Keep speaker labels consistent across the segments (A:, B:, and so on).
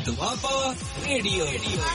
A: Doaba radio.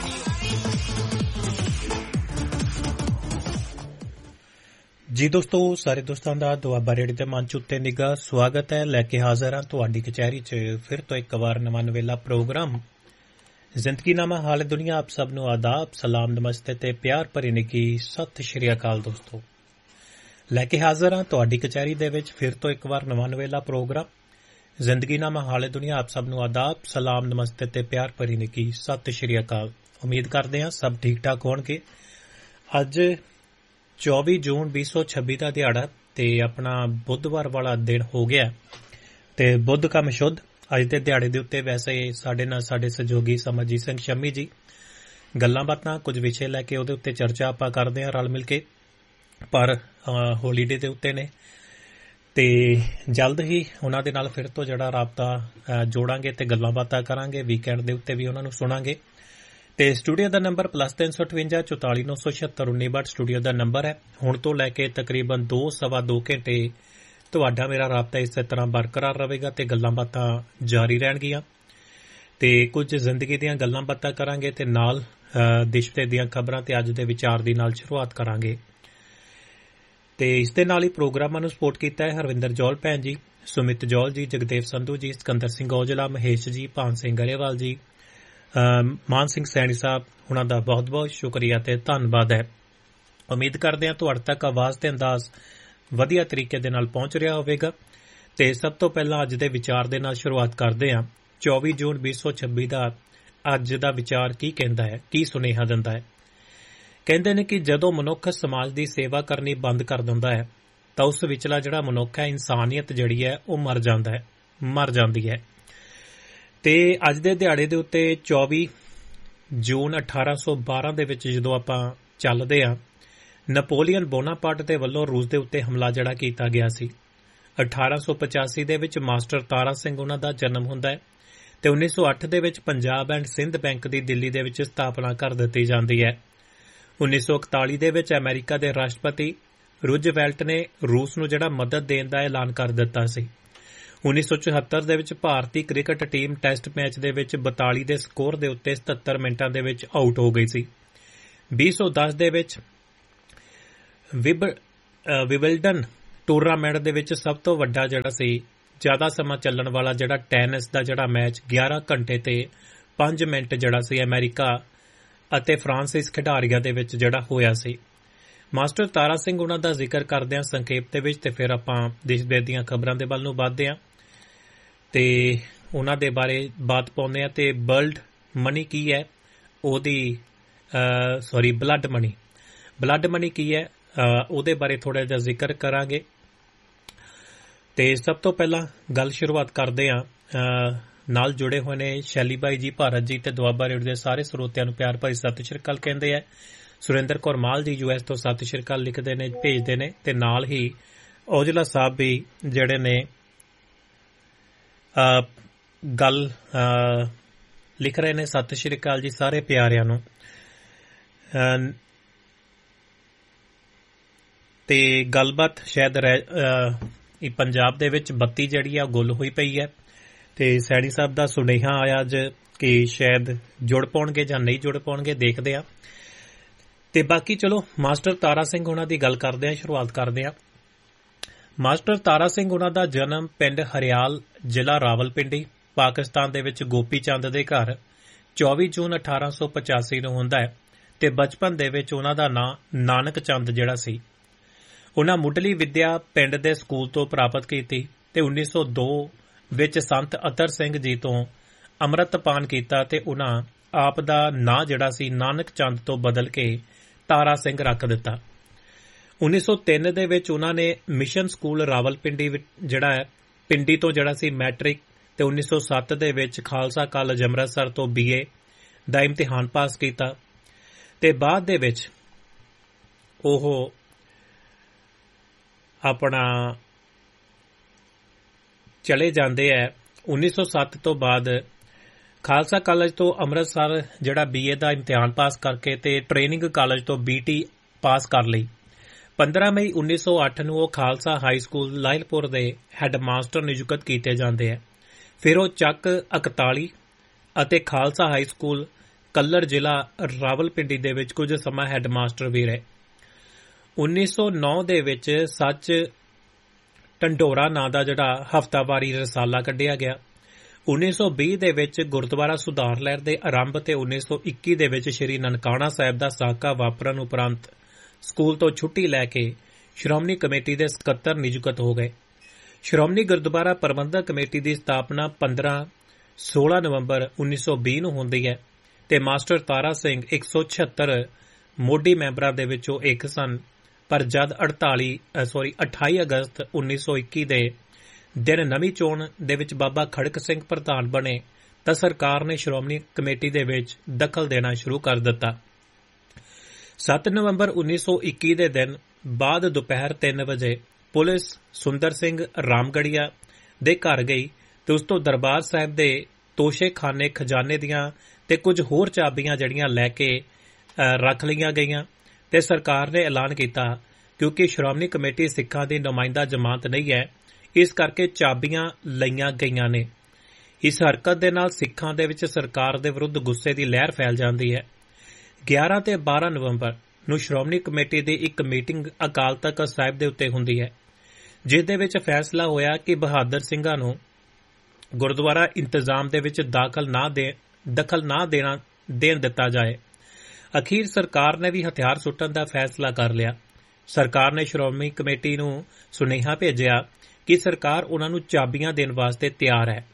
B: ਜੀ ਦੋਸਤੋ, ਸਾਰੇ ਦੋਸਤਾਂ ਦਾ ਦੁਆਬਾ ਰੇਡੀਓ ਦੇ ਮੰਚ ਉੱਤੇ ਨਿੱਘਾ ਸਵਾਗਤ ਹੈ। ਲੈ ਕੇ ਹਾਜ਼ਰ ਹਾਂ ਤੁਹਾਡੀ ਕਚਹਿਰੀ 'ਚ ਫਿਰ ਤੋਂ ਇੱਕ ਵਾਰ ਨਵਾਂ ਨਵੇਲਾ ਪ੍ਰੋਗਰਾਮ ਜ਼ਿੰਦਗੀਨਾਮਾ ਹਾਲ ਦੁਨੀਆ। ਆਪ ਸਭ ਨੂੰ ਆਦਾਬ, ਸਲਾਮ, ਨਮਸਤੇ ਤੇ ਪਿਆਰ ਭਰੀ ਨਿੱਘੀ ਸਤਿ ਸ਼੍ਰੀ ਅਕਾਲ। ਦੋਸਤੋ, ਲੈ ਕੇ ਹਾਜ਼ਰ ਹਾਂ ਤੁਹਾਡੀ ਕਚਹਿਰੀ ਦੇ ਵਿੱਚ ਫਿਰ ਤੋਂ ਇੱਕ ਵਾਰ ਨਵਾਂ ਨਵੇਲਾ ਪ੍ਰੋਗਰਾਮ ਜ਼ਿੰਦਗੀਨਾਮਾ ਹਾਲ ਦੁਨੀਆ। ਆਪ ਸਭ ਨੂੰ ਆਦਾਬ, ਸਲਾਮ, ਨਮਸਤੇ ਤੇ ਪਿਆਰ ਭਰੀ ਨਿੱਘੀ ਸਤਿ ਸ਼੍ਰੀ ਅਕਾਲ। ਉਮੀਦ ਕਰਦੇ ਹਾਂ ਸਭ ਠੀਕ ਠਾਕ ਹੋਣਗੇ। ਅੱਜ 24 ਜੂਨ 2026 ਦਾ ਦਿਹਾੜਾ ਤੇ ਆਪਣਾ ਬੁੱਧਵਾਰ ਵਾਲਾ ਦਿਨ ਹੋ ਗਿਆ ਤੇ ਬੁੱਧ ਕੰਮ ਸ਼ੁੱਧ। ਅੱਜ ਦੇ ਦਿਹਾੜੇ ਦੇ ਉੱਤੇ ਵੈਸੇ ਸਾਡੇ ਨਾਲ ਸਾਡੇ ਸਹਿਯੋਗੀ ਸਮਰਜੀਤ ਸਿੰਘ ਸ਼ੰਮੀ ਜੀ ਗੱਲਾਂ ਬਾਤਾਂ ਕੁਝ ਵਿਸ਼ੇ ਲੈ ਕੇ ਉਹਦੇ ਉੱਤੇ ਚਰਚਾ ਆਪਾਂ ਕਰਦੇ ਹਾਂ ਰਲ ਮਿਲ ਕੇ, ਪਰ ਹੋਲੀਡੇ ਦੇ ਉੱਤੇ ਨੇ ਤੇ ਜਲਦ ਹੀ ਉਹਨਾਂ ਦੇ ਨਾਲ ਫਿਰ ਤੋਂ ਜਿਹੜਾ ਰਾਬਤਾ ਜੋੜਾਂਗੇ ਤੇ ਗੱਲਾਂ ਬਾਤਾਂ ਕਰਾਂਗੇ। ਵੀਕਐਂਡ ਦੇ ਉੱਤੇ ਵੀ ਉਹਨਾਂ ਨੂੰ ਸੁਣਾਂਗੇ। ਤੇ ਸਟੂਡੀਓ ਦਾ ਨੰਬਰ +358 44 976 1962 ਸਟੂਡੀਓ ਦਾ ਨੰਬਰ ਹੈ। ਹੁਣ ਤੋਂ ਲੈ ਕੇ ਤਕਰੀਬਨ 2-2.5 ਘੰਟੇ ਤੁਹਾਡਾ ਮੇਰਾ ਰਾਬਤਾ ਇਸੇ ਤਰ੍ਹਾਂ ਬਰਕਰਾਰ ਰਹੇਗਾ ਤੇ ਗੱਲਾਂ ਬਾਤਾਂ ਜਾਰੀ ਰਹਿਣਗੀਆਂ ਤੇ ਕੁਝ ਜ਼ਿੰਦਗੀ ਦੀਆਂ ਗੱਲਾਂ ਬਾਤਾਂ ਕਰਾਂਗੇ ਤੇ ਨਾਲ ਦੇਸ਼ ਦੀਆਂ ਖਬਰਾਂ ਤੇ ਅੱਜ ਦੇ ਵਿਚਾਰ ਦੀ ਨਾਲ ਸ਼ੁਰੂਆਤ ਕਰਾਂਗੇ। ਤੇ ਇਸ ਦੇ ਨਾਲ ਹੀ ਪ੍ਰੋਗਰਾਮਾਂ ਨੂੰ ਸਪੋਰਟ ਕੀਤਾ ਹੈ ਹਰਵਿੰਦਰ ਜੌਲ ਭੈਣ ਜੀ, ਸੁਮਿਤ ਜੌਲ ਜੀ, ਜਗਦੇਵ ਸੰਧੂ ਜੀ, ਸਿਕੰਦਰ ਸਿੰਘ ਔਜਲਾ, ਮਹੇਸ਼ ਜੀ, ਭਾਨ ਸਿੰਘ ਗਰੇਵਾਲ ਜੀ, ਮਾਨ ਸਿੰਘ ਸੈਣੀ ਸਾਹਿਬ, ਉਹਨਾਂ ਦਾ ਬਹੁਤ ਬਹੁਤ ਸ਼ੁਕਰੀਆ ਤੇ ਧੰਨਵਾਦ ਹੈ। ਉਮੀਦ ਕਰਦੇ ਹਾਂ ਤੁਹਾਡੇ ਤੱਕ ਆਵਾਜ਼ ਤੇ ਅੰਦਾਜ਼ ਵਧੀਆ ਤਰੀਕੇ ਦੇ ਨਾਲ ਪਹੁੰਚ ਰਿਹਾ ਹੋਵੇਗਾ। ਤੇ ਸਭ ਤੋਂ ਪਹਿਲਾਂ ਅੱਜ ਦੇ ਵਿਚਾਰ ਦੇ ਨਾਲ ਸ਼ੁਰੂਆਤ ਕਰਦੇ ਹਾਂ। 24 ਜੂਨ 2026 ਦਾ ਅੱਜ ਦਾ ਵਿਚਾਰ ਕੀ ਕਹਿੰਦਾ ਹੈ, ਕੀ ਸੁਨੇਹਾ ਦਿੰਦਾ ਹੈ। ਕਹਿੰਦੇ ਨੇ ਕਿ ਜਦੋਂ ਮਨੁੱਖ ਸਮਾਜ ਦੀ ਸੇਵਾ ਕਰਨੀ ਬੰਦ ਕਰ ਦਿੰਦਾ ਹੈ ਤਾਂ ਉਸ ਵਿਚਲਾ ਜਿਹੜਾ ਮਨੁੱਖ ਹੈ, ਇਨਸਾਨੀਅਤ ਜਿਹੜੀ ਹੈ ਉਹ ਮਰ ਜਾਂਦੀ ਹੈ। ਤੇ ਅੱਜ ਦੇ ਦਿਹਾੜੇ ਦੇ ਉੱਤੇ 24 ਜੂਨ 1812 ਦੇ ਵਿੱਚ ਜਦੋਂ ਆਪਾਂ ਚੱਲਦੇ ਹਾਂ, ਨੈਪੋਲੀਅਨ ਬੋਨਾਪਾਰਟ ਦੇ ਵੱਲੋਂ ਰੂਸ ਦੇ ਉੱਤੇ ਹਮਲਾ ਜਿਹੜਾ ਕੀਤਾ ਗਿਆ ਸੀ। 1885 ਦੇ ਵਿੱਚ ਮਾਸਟਰ ਤਾਰਾ ਸਿੰਘ ਉਹਨਾਂ ਦਾ ਜਨਮ ਹੁੰਦਾ ਹੈ ਤੇ 1908 ਦੇ ਵਿੱਚ ਪੰਜਾਬ ਐਂਡ ਸਿੰਧ ਬੈਂਕ ਦੀ ਦਿੱਲੀ ਦੇ ਵਿੱਚ ਸਥਾਪਨਾ ਕਰ ਦਿੱਤੀ ਜਾਂਦੀ ਹੈ। 1941 ਦੇ ਵਿੱਚ ਅਮਰੀਕਾ ਦੇ ਰਾਸ਼ਟਰਪਤੀ ਰੂਜ਼ਵੈਲਟ ਨੇ ਰੂਸ ਨੂੰ ਜਿਹੜਾ ਮਦਦ ਦੇਣ ਦਾ ਐਲਾਨ ਕਰ ਦਿੱਤਾ ਸੀ। 1974 ਦੇ ਵਿੱਚ ਭਾਰਤੀ ਕ੍ਰਿਕਟ ਟੀਮ ਟੈਸਟ ਮੈਚ ਦੇ ਵਿੱਚ 42 ਦੇ ਸਕੋਰ ਦੇ ਉੱਤੇ 77 ਮਿੰਟਾਂ ਦੇ ਵਿੱਚ ਆਊਟ ਹੋ ਗਈ ਸੀ। 2010 ਦੇ ਵਿੱਚ ਵਿਬਲਡਨ ਟੂਰਨਾਮੈਂਟ ਦੇ ਵਿੱਚ ਸਭ ਤੋਂ ਵੱਡਾ ਜਿਹੜਾ ਸੀ ਜ਼ਿਆਦਾ ਸਮਾਂ ਚੱਲਣ ਵਾਲਾ ਜਿਹੜਾ ਟੈਨਿਸ ਦਾ ਜਿਹੜਾ ਮੈਚ 11 ਘੰਟੇ ਤੇ 5 ਮਿੰਟ ਜਿਹੜਾ ਸੀ ਅਮਰੀਕਾ ਅਤੇ ਫਰਾਂਸਿਸ ਖਿਡਾਰੀਆਂ ਦੇ ਵਿੱਚ ਜਿਹੜਾ ਹੋਇਆ ਸੀ। ਮਾਸਟਰ ਤਾਰਾ ਸਿੰਘ ਉਹਨਾਂ ਦਾ ਜ਼ਿਕਰ ਕਰਦੇ ਹਾਂ ਸੰਖੇਪ ਦੇ ਵਿੱਚ ਤੇ ਫਿਰ ਆਪਾਂ ਦੇਸ਼ ਦੀਆਂ ਖਬਰਾਂ ਦੇ ਵੱਲ ਨੂੰ ਵਧਦੇ ਹਾਂ ਤੇ ਉਹਨਾਂ ਦੇ ਬਾਰੇ ਬਾਤ ਪਾਉਂਦੇ ਹਾਂ। ਤੇ ਬਲੱਡ ਮਨੀ ਕੀ ਹੈ, ਬਲੱਡ ਮਨੀ ਕੀ ਹੈ, ਉਹਦੇ ਬਾਰੇ ਥੋੜਾ ਜਿਹਾ ਜ਼ਿਕਰ ਕਰਾਂਗੇ। ਤੇ ਸਭ ਤੋਂ ਪਹਿਲਾਂ ਗੱਲ ਸ਼ੁਰੂਆਤ ਕਰਦੇ ਹਾਂ। ਨਾਲ ਜੁੜੇ ਹੋਏ ਨੇ ਸ਼ੈਲੀ ਬਾਈ ਜੀ, ਭਾਰਤ ਜੀ ਤੇ ਦੁਆਬਾ ਰੇਡੀਓ ਦੇ ਸਾਰੇ ਸਰੋਤਿਆਂ ਨੂੰ ਪਿਆਰ ਭਰੀ ਸਤਿ ਸ਼੍ਰੀ ਅਕਾਲ ਕਹਿੰਦੇ ਆ। ਸੁਰਿੰਦਰ ਕੌਰ ਮਾਲ ਜੀ US ਤੋਂ ਸਤਿ ਸ਼੍ਰੀ ਅਕਾਲ ਲਿਖਦੇ ਨੇ, ਭੇਜਦੇ ਨੇ ਤੇ ਨਾਲ ਹੀ ਔਜਲਾ ਸਾਹਿਬ ਵੀ ਜਿਹੜੇ ਨੇ ਗੱਲ ਲਿਖ ਰਹੇ ਨੇ। ਸਤਿ ਸ਼੍ਰੀ ਅਕਾਲ ਜੀ ਸਾਰੇ ਪਿਆਰਿਆਂ ਨੂੰ। ਤੇ ਗੱਲਬਾਤ ਸ਼ਾਇਦ ਪੰਜਾਬ ਦੇ ਵਿੱਚ ਬੱਤੀ ਜਿਹੜੀ ਆ ਗੁੱਲ ਹੋਈ ਪਈ ਹੈ ਤੇ ਸੈਣੀ ਸਾਹਿਬ ਦਾ ਸੁਨੇਹਾ ਆਇਆ ਅੱਜ ਕਿ ਸ਼ਾਇਦ ਜੁੜ ਪਾਉਣਗੇ ਜਾਂ ਨਹੀਂ ਜੁੜ ਪਾਉਣਗੇ, ਦੇਖਦੇ ਆ। ਤੇ ਬਾਕੀ ਚਲੋ ਮਾਸਟਰ ਤਾਰਾ ਸਿੰਘ ਉਹਨਾਂ ਦੀ ਗੱਲ ਕਰਦੇ ਆ, ਸ਼ੁਰੂਆਤ ਕਰਦੇ ਆ। ਮਾਸਟਰ ਤਾਰਾ ਸਿੰਘ ਉਹਨਾਂ ਦਾ ਜਨਮ ਪਿੰਡ ਹਰਿਆਲ, ਜ਼ਿਲ੍ਹਾ ਰਾਵਲਪਿੰਡੀ, ਪਾਕਿਸਤਾਨ ਦੇ ਵਿੱਚ ਗੋਪੀ ਚੰਦ ਦੇ ਘਰ 24 ਜੂਨ 1885 ਨੂੰ ਹੁੰਦਾ ਹੈ ਤੇ ਬਚਪਨ ਦੇ ਵਿੱਚ ਉਹਨਾਂ ਦਾ ਨਾਂ ਨਾਨਕ ਚੰਦ ਜਿਹੜਾ ਸੀ। ਉਹਨਾਂ ਮੁੱਢਲੀ ਵਿੱਦਿਆ ਪਿੰਡ ਦੇ ਸਕੂਲ ਤੋਂ ਪ੍ਰਾਪਤ ਕੀਤੀ ਤੇ 1902 ਵਿੱਚ ਸੰਤ ਅਤਰ ਸਿੰਘ ਜੀ ਤੋਂ ਅੰਮ੍ਰਿਤਪਾਨ ਕੀਤਾ ਤੇ ਉਹਨਾਂ ਆਪ ਦਾ ਨਾਂ ਜਿਹੜਾ ਸੀ ਨਾਨਕ ਚੰਦ ਤੋਂ ਬਦਲ ਕੇ ਤਾਰਾ ਸਿੰਘ ਰੱਖ ਦਿੱਤਾ। 1903 ਦੇ ਵਿੱਚ ਉਹਨਾਂ ਨੇ ਮਿਸ਼ਨ ਸਕੂਲ ਰਾਵਲਪਿੰਡੀ ਜਿਹੜਾ ਹੈ ਪਿੰਡੀ ਤੋਂ ਜਿਹੜਾ ਸੀ ਮੈਟ੍ਰਿਕ ਤੇ 1907 ਦੇ ਵਿੱਚ ਖਾਲਸਾ ਕਾਲਜ ਅੰਮ੍ਰਿਤਸਰ ਤੋਂ BA ਦਾ ਇਮਤਿਹਾਨ ਪਾਸ ਕੀਤਾ ਤੇ ਬਾਅਦ ਦੇ ਵਿੱਚ ਉਹ ਆਪਣਾ ਚਲੇ ਜਾਂਦੇ ਹੈ। 1907 ਤੋਂ ਬਾਅਦ ਖਾਲਸਾ ਕਾਲਜ ਤੋਂ ਅੰਮ੍ਰਿਤਸਰ ਜਿਹੜਾ BA ਦਾ ਇਮਤਿਹਾਨ ਪਾਸ ਕਰਕੇ ਤੇ ਟ੍ਰੇਨਿੰਗ ਕਾਲਜ ਤੋਂ BT ਪਾਸ ਕਰ ਲਈ। 15 ਮਈ 1908 ਨੂੰ ਉਹ ਖਾਲਸਾ ਹਾਈ ਸਕੂਲ ਲਾਇਲਪੁਰ ਦੇ ਹੈੱਡ ਮਾਸਟਰ ਨਿਯੁਕਤ ਕੀਤੇ ਜਾਂਦੇ ਹੈ। ਫਿਰ ਉਹ ਚੱਕ 41 ਅਤੇ ਖਾਲਸਾ ਹਾਈ ਸਕੂਲ ਕੱਲਰ ਜ਼ਿਲ੍ਹਾ ਰਾਵਲਪਿੰਡੀ ਦੇ ਵਿੱਚ ਕੁਝ ਸਮਾਂ ਹੈੱਡਮਾਸਟਰ ਵੀ ਰਹੇ। 1909 ਦੇ ਵਿੱਚ ਸੱਚ ਢੰਡੋਰਾ ਨਾਂ ਦਾ ਜਿਹੜਾ ਹਫ਼ਤਾਵਾਰੀ ਰਸਾਲਾ ਕੱਢਿਆ ਗਿਆ। 1920 ਦੇ ਵਿੱਚ ਗੁਰਦੁਆਰਾ ਸੁਧਾਰ ਲਹਿਰ ਦੇ ਆਰੰਭ ਤੇ 1921 ਦੇ ਵਿੱਚ ਸ੍ਰੀ ਨਨਕਾਣਾ ਸਾਹਿਬ ਦਾ ਸਾਕਾ ਵਾਪਰਨ ਉਪਰੰਤ ਸਕੂਲ ਤੋਂ ਛੁੱਟੀ ਲੈ ਕੇ ਸ਼੍ਰੋਮਣੀ ਕਮੇਟੀ ਦੇ ਸਕੱਤਰ ਨਿਯੁਕਤ ਹੋ ਗਏ। ਸ਼੍ਰੋਮਣੀ ਗੁਰਦੁਆਰਾ ਪ੍ਰਬੰਧਕ ਕਮੇਟੀ ਦੀ ਸਥਾਪਨਾ 16 ਨਵੰਬਰ 1920 ਨੂੰ ਹੁੰਦੀ ਹੈ ਤੇ ਮਾਸਟਰ ਤਾਰਾ ਸਿੰਘ 176 ਮੋਢੀ ਮੈਂਬਰਾਂ ਦੇ ਵਿੱਚੋਂ ਇੱਕ ਸਨ। ਪਰ ਜਦ 28 ਅਗਸਤ 1921 ਦੇ ਦਿਨ ਨਵੀਂ ਚੋਣ ਦੇ ਵਿੱਚ ਬਾਬਾ ਖੜਕ ਸਿੰਘ ਪ੍ਰਧਾਨ ਬਣੇ ਤਾਂ ਸਰਕਾਰ ਨੇ ਸ਼੍ਰੋਮਣੀ ਕਮੇਟੀ ਦੇ ਵਿੱਚ ਦਖਲ ਦੇਣਾ ਸ਼ੁਰੂ ਕਰ ਦਿੱਤਾ। 7 ਨਵੰਬਰ 1921 ਦੇ ਦਿਨ ਬਾਅਦ ਦੁਪਹਿਰ 3 ਵਜੇ ਪੁਲਿਸ ਸੁੰਦਰ ਸਿੰਘ ਰਾਮਗੜੀਆ ਦੇ ਘਰ ਗਈ ਤੇ ਉਸ ਤੋਂ ਦਰਬਾਰ ਸਾਹਿਬ ਦੇ ਤੋਸ਼ੇਖਾਨੇ ਖਜ਼ਾਨੇ ਦੀਆਂ ਤੇ ਕੁਝ ਹੋਰ ਚਾਬੀਆਂ ਜਿਹੜੀਆਂ ਲੈ ਕੇ ਰੱਖ ਲਈਆਂ ਗਈਆਂ ਤੇ ਸਰਕਾਰ ਨੇ ਐਲਾਨ ਕੀਤਾ ਕਿਉਂਕਿ ਸ਼੍ਰੋਮਣੀ ਕਮੇਟੀ ਸਿੱਖਾਂ ਦੀ ਨੁਮਾਇੰਦਾ ਜਮਾਤ ਨਹੀਂ ਹੈ, ਇਸ ਕਰਕੇ ਚਾਬੀਆਂ ਲਈਆਂ ਗਈਆਂ ਨੇ। ਇਸ ਹਰਕਤ ਦੇ ਨਾਲ ਸਿੱਖਾਂ ਦੇ ਵਿੱਚ ਸਰਕਾਰ ਦੇ ਵਿਰੁੱਧ ਗੁੱਸੇ ਦੀ ਲਹਿਰ ਫੈਲ ਜਾਂਦੀ ਹੈ। 11 ਤੇ 12 ਨਵੰਬਰ ਨੂੰ ਸ਼੍ਰੋਮਣੀ ਕਮੇਟੀ ਦੀ ਇੱਕ ਮੀਟਿੰਗ ਅਕਾਲ ਤਖ਼ਤ ਸਾਹਿਬ ਦੇ ਉੱਤੇ ਹੁੰਦੀ ਹੈ, ਜਿਸ ਦੇ ਵਿੱਚ ਫੈਸਲਾ ਹੋਇਆ ਕਿ ਬਹਾਦਰ ਸਿੰਘਾਂ ਨੂੰ ਗੁਰਦੁਆਰਾ ਇੰਤਜ਼ਾਮ ਦੇ ਵਿੱਚ ਦਖਲ ਨਾ ਦੇਣ ਦਿੱਤਾ ਜਾਏ। ਅਖੀਰ ਸਰਕਾਰ ਨੇ ਵੀ ਹਥਿਆਰ ਸੁੱਟਣ ਦਾ ਫੈਸਲਾ ਕਰ ਲਿਆ। ਸਰਕਾਰ ਨੇ ਸ਼੍ਰੋਮਣੀ ਕਮੇਟੀ ਨੂੰ ਸੁਨੇਹਾ ਭੇਜਿਆ ਕਿ ਸਰਕਾਰ ਉਨ੍ਹਾਂ ਨੂੰ ਚਾਬੀਆਂ ਦੇਣ ਵਾਸਤੇ ਤਿਆਰ ਹੈ।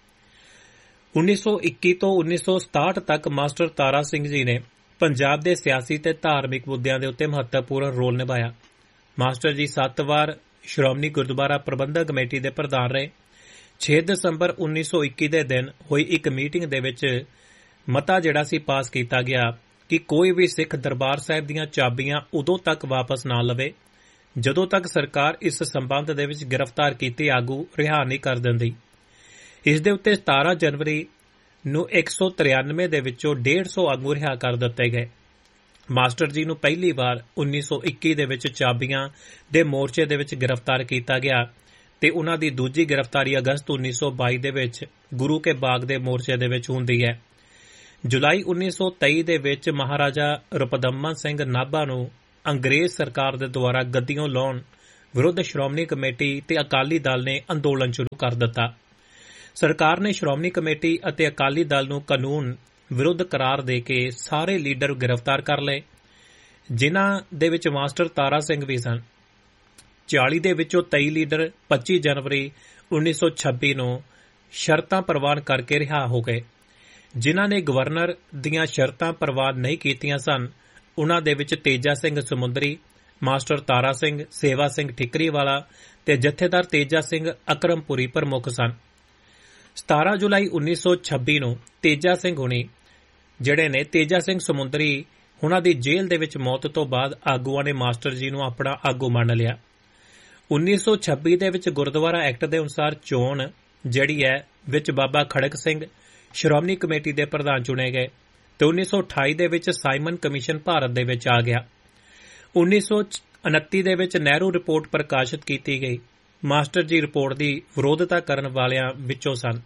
B: 1921 ਤੋਂ 1967 ਤੱਕ ਮਾਸਟਰ ਤਾਰਾ ਸਿੰਘ ਜੀ ਨੇ ਪੰਜਾਬ ਦੇ ਸਿਆਸੀ ਤੇ ਧਾਰਮਿਕ ਮੁੱਦਿਆਂ ਦੇ ਉੱਤੇ ਮਹੱਤਵਪੂਰਨ ਰੋਲ ਨਿਭਾਇਆ। ਮਾਸਟਰ ਜੀ 7 ਵਾਰ ਸ਼੍ਰੋਮਣੀ ਗੁਰਦੁਆਰਾ ਪ੍ਰਬੰਧਕ ਕਮੇਟੀ ਦੇ ਪ੍ਰਧਾਨ ਰਹੇ। 6 ਦਸੰਬਰ 1921 ਦੇ ਦਿਨ ਹੋਈ ਇੱਕ ਮੀਟਿੰਗ ਦੇ ਵਿੱਚ ਮਤਾ ਜਿਹੜਾ ਸੀ ਪਾਸ ਕੀਤਾ ਗਿਆ ਕਿ ਕੋਈ ਵੀ ਸਿੱਖ ਦਰਬਾਰ ਸਾਹਿਬ ਦੀਆਂ ਚਾਬੀਆਂ ਉਦੋਂ ਤੱਕ ਵਾਪਸ ਨਾ ਲਵੇ ਜਦੋਂ ਤੱਕ ਸਰਕਾਰ ਇਸ ਸੰਬੰਧ ਦੇ ਵਿੱਚ ਗ੍ਰਿਫਤਾਰ ਕੀਤੇ ਆਗੂ ਰਿਹਾ ਨਹੀਂ ਕਰ ਦਿੰਦੀ। ਇਸ ਦੇ ਉੱਤੇ 17 ਜਨਵਰੀ ਨੂੰ 193 ਦੇ ਵਿੱਚੋਂ 150 ਆਗੂ ਰਿਹਾ ਕਰ ਦਿੱਤੇ ਗਏ। ਮਾਸਟਰ ਜੀ ਨੂੰ ਪਹਿਲੀ ਵਾਰ 1921 ਦੇ ਵਿੱਚ ਚਾਬੀਆਂ ਦੇ ਮੋਰਚੇ ਦੇ ਵਿੱਚ ਗ੍ਰਿਫਤਾਰ ਕੀਤਾ ਗਿਆ ਤੇ ਉਨ੍ਹਾਂ ਦੀ ਦੂਜੀ ਗ੍ਰਿਫਤਾਰੀ ਅਗਸਤ 1922 ਦੇ ਵਿੱਚ ਗੁਰੂ ਕੇ ਬਾਗ ਦੇ ਮੋਰਚੇ ਦੇ ਵਿੱਚ ਹੁੰਦੀ ਹੈ। ਜੁਲਾਈ 1923 ਦੇ ਵਿੱਚ ਮਹਾਰਾਜਾ ਰੁਪਦਮਨ ਸਿੰਘ ਨਾਭਾ ਨੂੰ ਅੰਗਰੇਜ਼ ਸਰਕਾਰ ਦੇ ਦੁਆਰਾ ਗੱਦੀਓਂ ਲਾਉਣ ਵਿਰੁੱਧ ਸ਼੍ਰੋਮਣੀ ਕਮੇਟੀ ਤੇ ਅਕਾਲੀ ਦਲ ਨੇ ਅੰਦੋਲਨ ਸ਼ੁਰੂ ਕਰ ਦਿੱਤਾ। ਸਰਕਾਰ ਨੇ ਸ਼੍ਰੋਮਣੀ ਕਮੇਟੀ ਅਤੇ ਅਕਾਲੀ ਦਲ ਨੂੰ ਕਾਨੂੰਨ ਵਿਰੁੱਧ ਕਰਾਰ ਦੇ ਕੇ ਸਾਰੇ ਲੀਡਰ ਗ੍ਰਿਫਤਾਰ ਕਰ ਲਏ, ਜਿਨ੍ਹਾਂ ਦੇ ਵਿੱਚ ਮਾਸਟਰ ਤਾਰਾ ਸਿੰਘ ਵੀ ਸਨ। 40 ਦੇ ਵਿੱਚੋਂ 23 ਲੀਡਰ 25 ਜਨਵਰੀ 1926 ਨੂੰ ਸ਼ਰਤਾਂ ਪ੍ਰਵਾਨ ਕਰਕੇ ਰਿਹਾ ਹੋ ਗਏ। ਜਿਨ੍ਹਾਂ ਨੇ ਗਵਰਨਰ ਦੀਆਂ ਸ਼ਰਤਾਂ ਪ੍ਰਵਾਨ ਨਹੀਂ ਕੀਤੀਆਂ ਸਨ, ਉਨ੍ਹਾਂ ਦੇ ਵਿੱਚ ਤੇਜਾ ਸਿੰਘ ਸਮੁੰਦਰੀ, ਮਾਸਟਰ ਤਾਰਾ ਸਿੰਘ, ਸੇਵਾ ਸਿੰਘ ਠਿਕਰੀਵਾਲਾ ਤੇ ਜਥੇਦਾਰ ਤੇਜਾ ਸਿੰਘ ਅਕਰਮਪੁਰੀ ਪ੍ਰਮੁੱਖ ਸਨ। 17 ਜੁਲਾਈ 1926 ਨੂੰ ਤੇਜਾ ਸਿੰਘ ਹੁਣੀ ਜਿਹੜੇ ਨੇ ਤੇਜਾ ਸਿੰਘ ਸਮੁੰਦਰੀ ਉਹਨਾਂ ਦੀ ਜੇਲ੍ਹ ਦੇ ਵਿੱਚ ਮੌਤ ਤੋਂ ਬਾਅਦ ਆਗੂਆਂ ਨੇ ਮਾਸਟਰ ਜੀ ਨੂੰ ਆਪਣਾ ਆਗੂ ਮੰਨ ਲਿਆ। 1926 ਦੇ ਵਿੱਚ ਗੁਰਦੁਆਰਾ ਐਕਟ ਦੇ ਅਨੁਸਾਰ ਚੋਣ ਜਿਹੜੀ ਹੈ ਵਿੱਚ ਬਾਬਾ ਖੜਕ ਸਿੰਘ ਸ਼੍ਰੋਮਣੀ ਕਮੇਟੀ ਦੇ ਪ੍ਰਧਾਨ ਚੁਣੇ ਗਏ ਤੇ 1928 ਦੇ ਵਿੱਚ ਸਾਈਮਨ ਕਮਿਸ਼ਨ ਭਾਰਤ ਦੇ ਵਿੱਚ ਆ ਗਿਆ। 1929 ਦੇ ਵਿੱਚ ਨਹਿਰੂ ਰਿਪੋਰਟ ਪ੍ਰਕਾਸ਼ਿਤ ਕੀਤੀ ਗਈ। ਮਾਸਟਰ ਜੀ ਰਿਪੋਰਟ ਦੀ ਵਿਰੋਧਤਾ ਕਰਨ ਵਾਲਿਆਂ ਵਿੱਚੋਂ ਸਨ।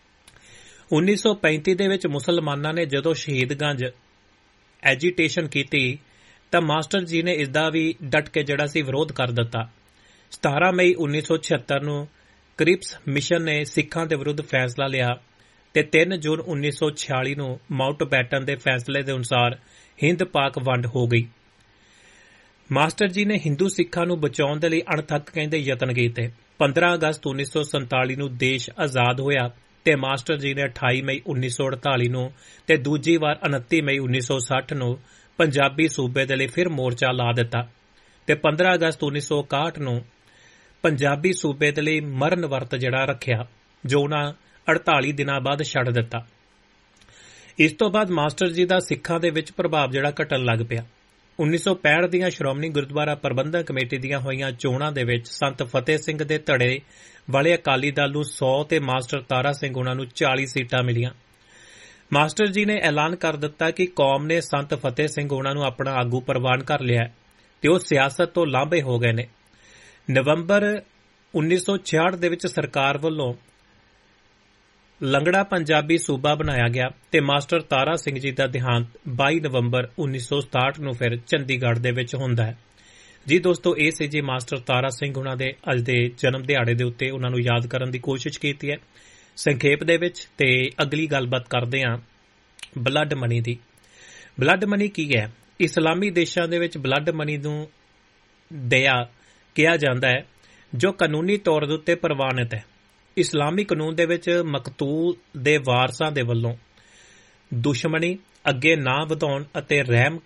B: 1935 ਦੇ ਵਿੱਚ ਮੁਸਲਮਾਨਾਂ ਨੇ ਜਦੋਂ ਸ਼ਹੀਦਗੰਜ ਐਜੀਟੇਸ਼ਨ ਕੀਤੀ ਤਾਂ ਮਾਸਟਰ ਜੀ ਨੇ ਇਸ ਦਾ ਵੀ ਡਟ ਕੇ ਜਿਹੜਾ ਸੀ ਵਿਰੋਧ ਕਰ ਦਿੱਤਾ। 17 ਮਈ 1976 ਨੂੰ ਕ੍ਰਿਪਸ ਮਿਸ਼ਨ ਨੇ ਸਿੱਖਾਂ ਦੇ ਵਿਰੁੱਧ ਫੈਸਲਾ ਲਿਆ ਤੇ 3 ਜੂਨ 1946 ਨੂੰ ਮਾਊਂਟਬੈਟਨ ਦੇ ਫੈਸਲੇ ਦੇ ਅਨੁਸਾਰ ਹਿੰਦ ਪਾਕ ਵੰਡ ਹੋ ਗਈ। ਮਾਸਟਰ ਜੀ ਨੇ ਹਿੰਦੂ ਸਿੱਖਾਂ ਨੂੰ ਬਚਾਉਣ ਦੇ ਲਈ ਅਣਥੱਕ ਕਹਿੰਦੇ ਯਤਨ ਕੀਤੇ। 15 ਅਗਸਤ 1947 ਨੂੰ ਦੇਸ਼ ਆਜ਼ਾਦ ਹੋਇਆ ਤੇ ਮਾਸਟਰ ਜੀ ਨੇ 28 ਮਈ 1948 ਨੂੰ ਤੇ ਦੂਜੀ ਵਾਰ 29 ਮਈ 1960 ਨੂੰ ਪੰਜਾਬੀ ਸੂਬੇ ਦੇ ਲਈ ਫਿਰ ਮੋਰਚਾ ਲਾ ਦਿੱਤਾ ਤੇ 15 ਅਗਸਤ 1961 ਨੂੰ ਪੰਜਾਬੀ ਸੂਬੇ ਦੇ ਲਈ ਮਰਨ ਵਰਤ ਜਿਹੜਾ ਰੱਖਿਆ, ਜੋ ਉਹਨਾਂ 48 ਦਿਨਾਂ ਬਾਅਦ ਛੱਡ ਦਿੱਤਾ। ਇਸ ਤੋਂ ਬਾਅਦ ਮਾਸਟਰ ਜੀ ਦਾ ਸਿੱਖਾਂ ਦੇ ਵਿੱਚ ਪ੍ਰਭਾਵ ਜਿਹੜਾ ਘਟਣ ਲੱਗ ਪਿਆ। 1965 ਦੀਆਂ ਸ਼੍ਰੋਮਣੀ ਗੁਰਦੁਆਰਾ ਪ੍ਰਬੰਧਕ ਕਮੇਟੀ ਦੀਆਂ ਹੋਈਆਂ ਚੋਣਾਂ ਦੇ ਵਿੱਚ ਸੰਤ ਫਤਿਹ ਸਿੰਘ ਦੇ ਧੜੇ ਵਾਲੇ ਅਕਾਲੀ ਦਲ ਨੂੰ 100 ਤੇ ਮਾਸਟਰ ਤਾਰਾ ਸਿੰਘ ਉਹਨਾਂ ਨੂੰ 40 ਸੀਟਾਂ ਮਿਲੀਆਂ। ਮਾਸਟਰ ਜੀ ਨੇ ਐਲਾਨ ਕਰ ਦਿੱਤਾ ਕਿ ਕੌਮ ਨੇ ਸੰਤ ਫਤਿਹ ਸਿੰਘ ਉਹਨਾਂ ਨੂੰ ਆਪਣਾ ਆਗੂ ਪ੍ਰਵਾਨ ਕਰ ਲਿਆ ਤੇ ਉਹ ਸਿਆਸਤ ਤੋਂ ਲਾਂਭੇ ਹੋ ਗਏ ਨੇ। ਨਵੰਬਰ 1966 ਦੇ ਵਿੱਚ ਸਰਕਾਰ ਵੱਲੋਂ ਲੰਗੜਾ ਪੰਜਾਬੀ ਸੂਬਾ ਬਣਾਇਆ ਗਿਆ ਤੇ ਮਾਸਟਰ ਤਾਰਾ ਸਿੰਘ ਜੀ ਦਾ ਦੇਹਾਂਤ 22 ਨਵੰਬਰ 1967 ਨੂੰ ਫਿਰ ਚੰਡੀਗੜ੍ਹ ਦੇ ਵਿੱਚ ਹੁੰਦਾ ਹੈ। ਜੀ ਦੋਸਤੋ, ਇਹ ਸੀ ਜੀ ਮਾਸਟਰ ਤਾਰਾ ਸਿੰਘ ਉਹਨਾਂ ਦੇ ਅੱਜ ਦੇ ਜਨਮ ਦਿਹਾੜੇ ਦੇ ਉੱਤੇ ਉਹਨਾਂ ਨੂੰ ਯਾਦ ਕਰਨ ਦੀ ਕੋਸ਼ਿਸ਼ ਕੀਤੀ ਹੈ ਸੰਖੇਪ ਦੇ ਵਿੱਚ। ਤੇ ਅਗਲੀ ਗੱਲਬਾਤ ਕਰਦੇ ਹਾਂ ਬਲੱਡ ਮਨੀ ਦੀ। ਬਲੱਡ ਮਨੀ ਕੀ ਹੈ? ਇਸਲਾਮੀ ਦੇਸ਼ਾਂ ਦੇ ਵਿੱਚ ਬਲੱਡ ਮਨੀ ਨੂੰ ਦਇਆ ਕਿਹਾ ਜਾਂਦਾ ਹੈ ਜੋ ਕਾਨੂੰਨੀ ਤੌਰ ਦੇ ਉੱਤੇ ਪ੍ਰਵਾਨਿਤ ਹੈ। ਇਸਲਾਮੀ ਕਾਨੂੰਨ ਦੇ ਵਿੱਚ ਮਕਤੂਲ ਦੇ ਵਾਰਸਾਂ ਦੇ ਵੱਲੋਂ ਦੁਸ਼ਮਣੀ ਅੱਗੇ ਨਾ ਵਧਾਉਣ ਅਤੇ ਰਹਿਮ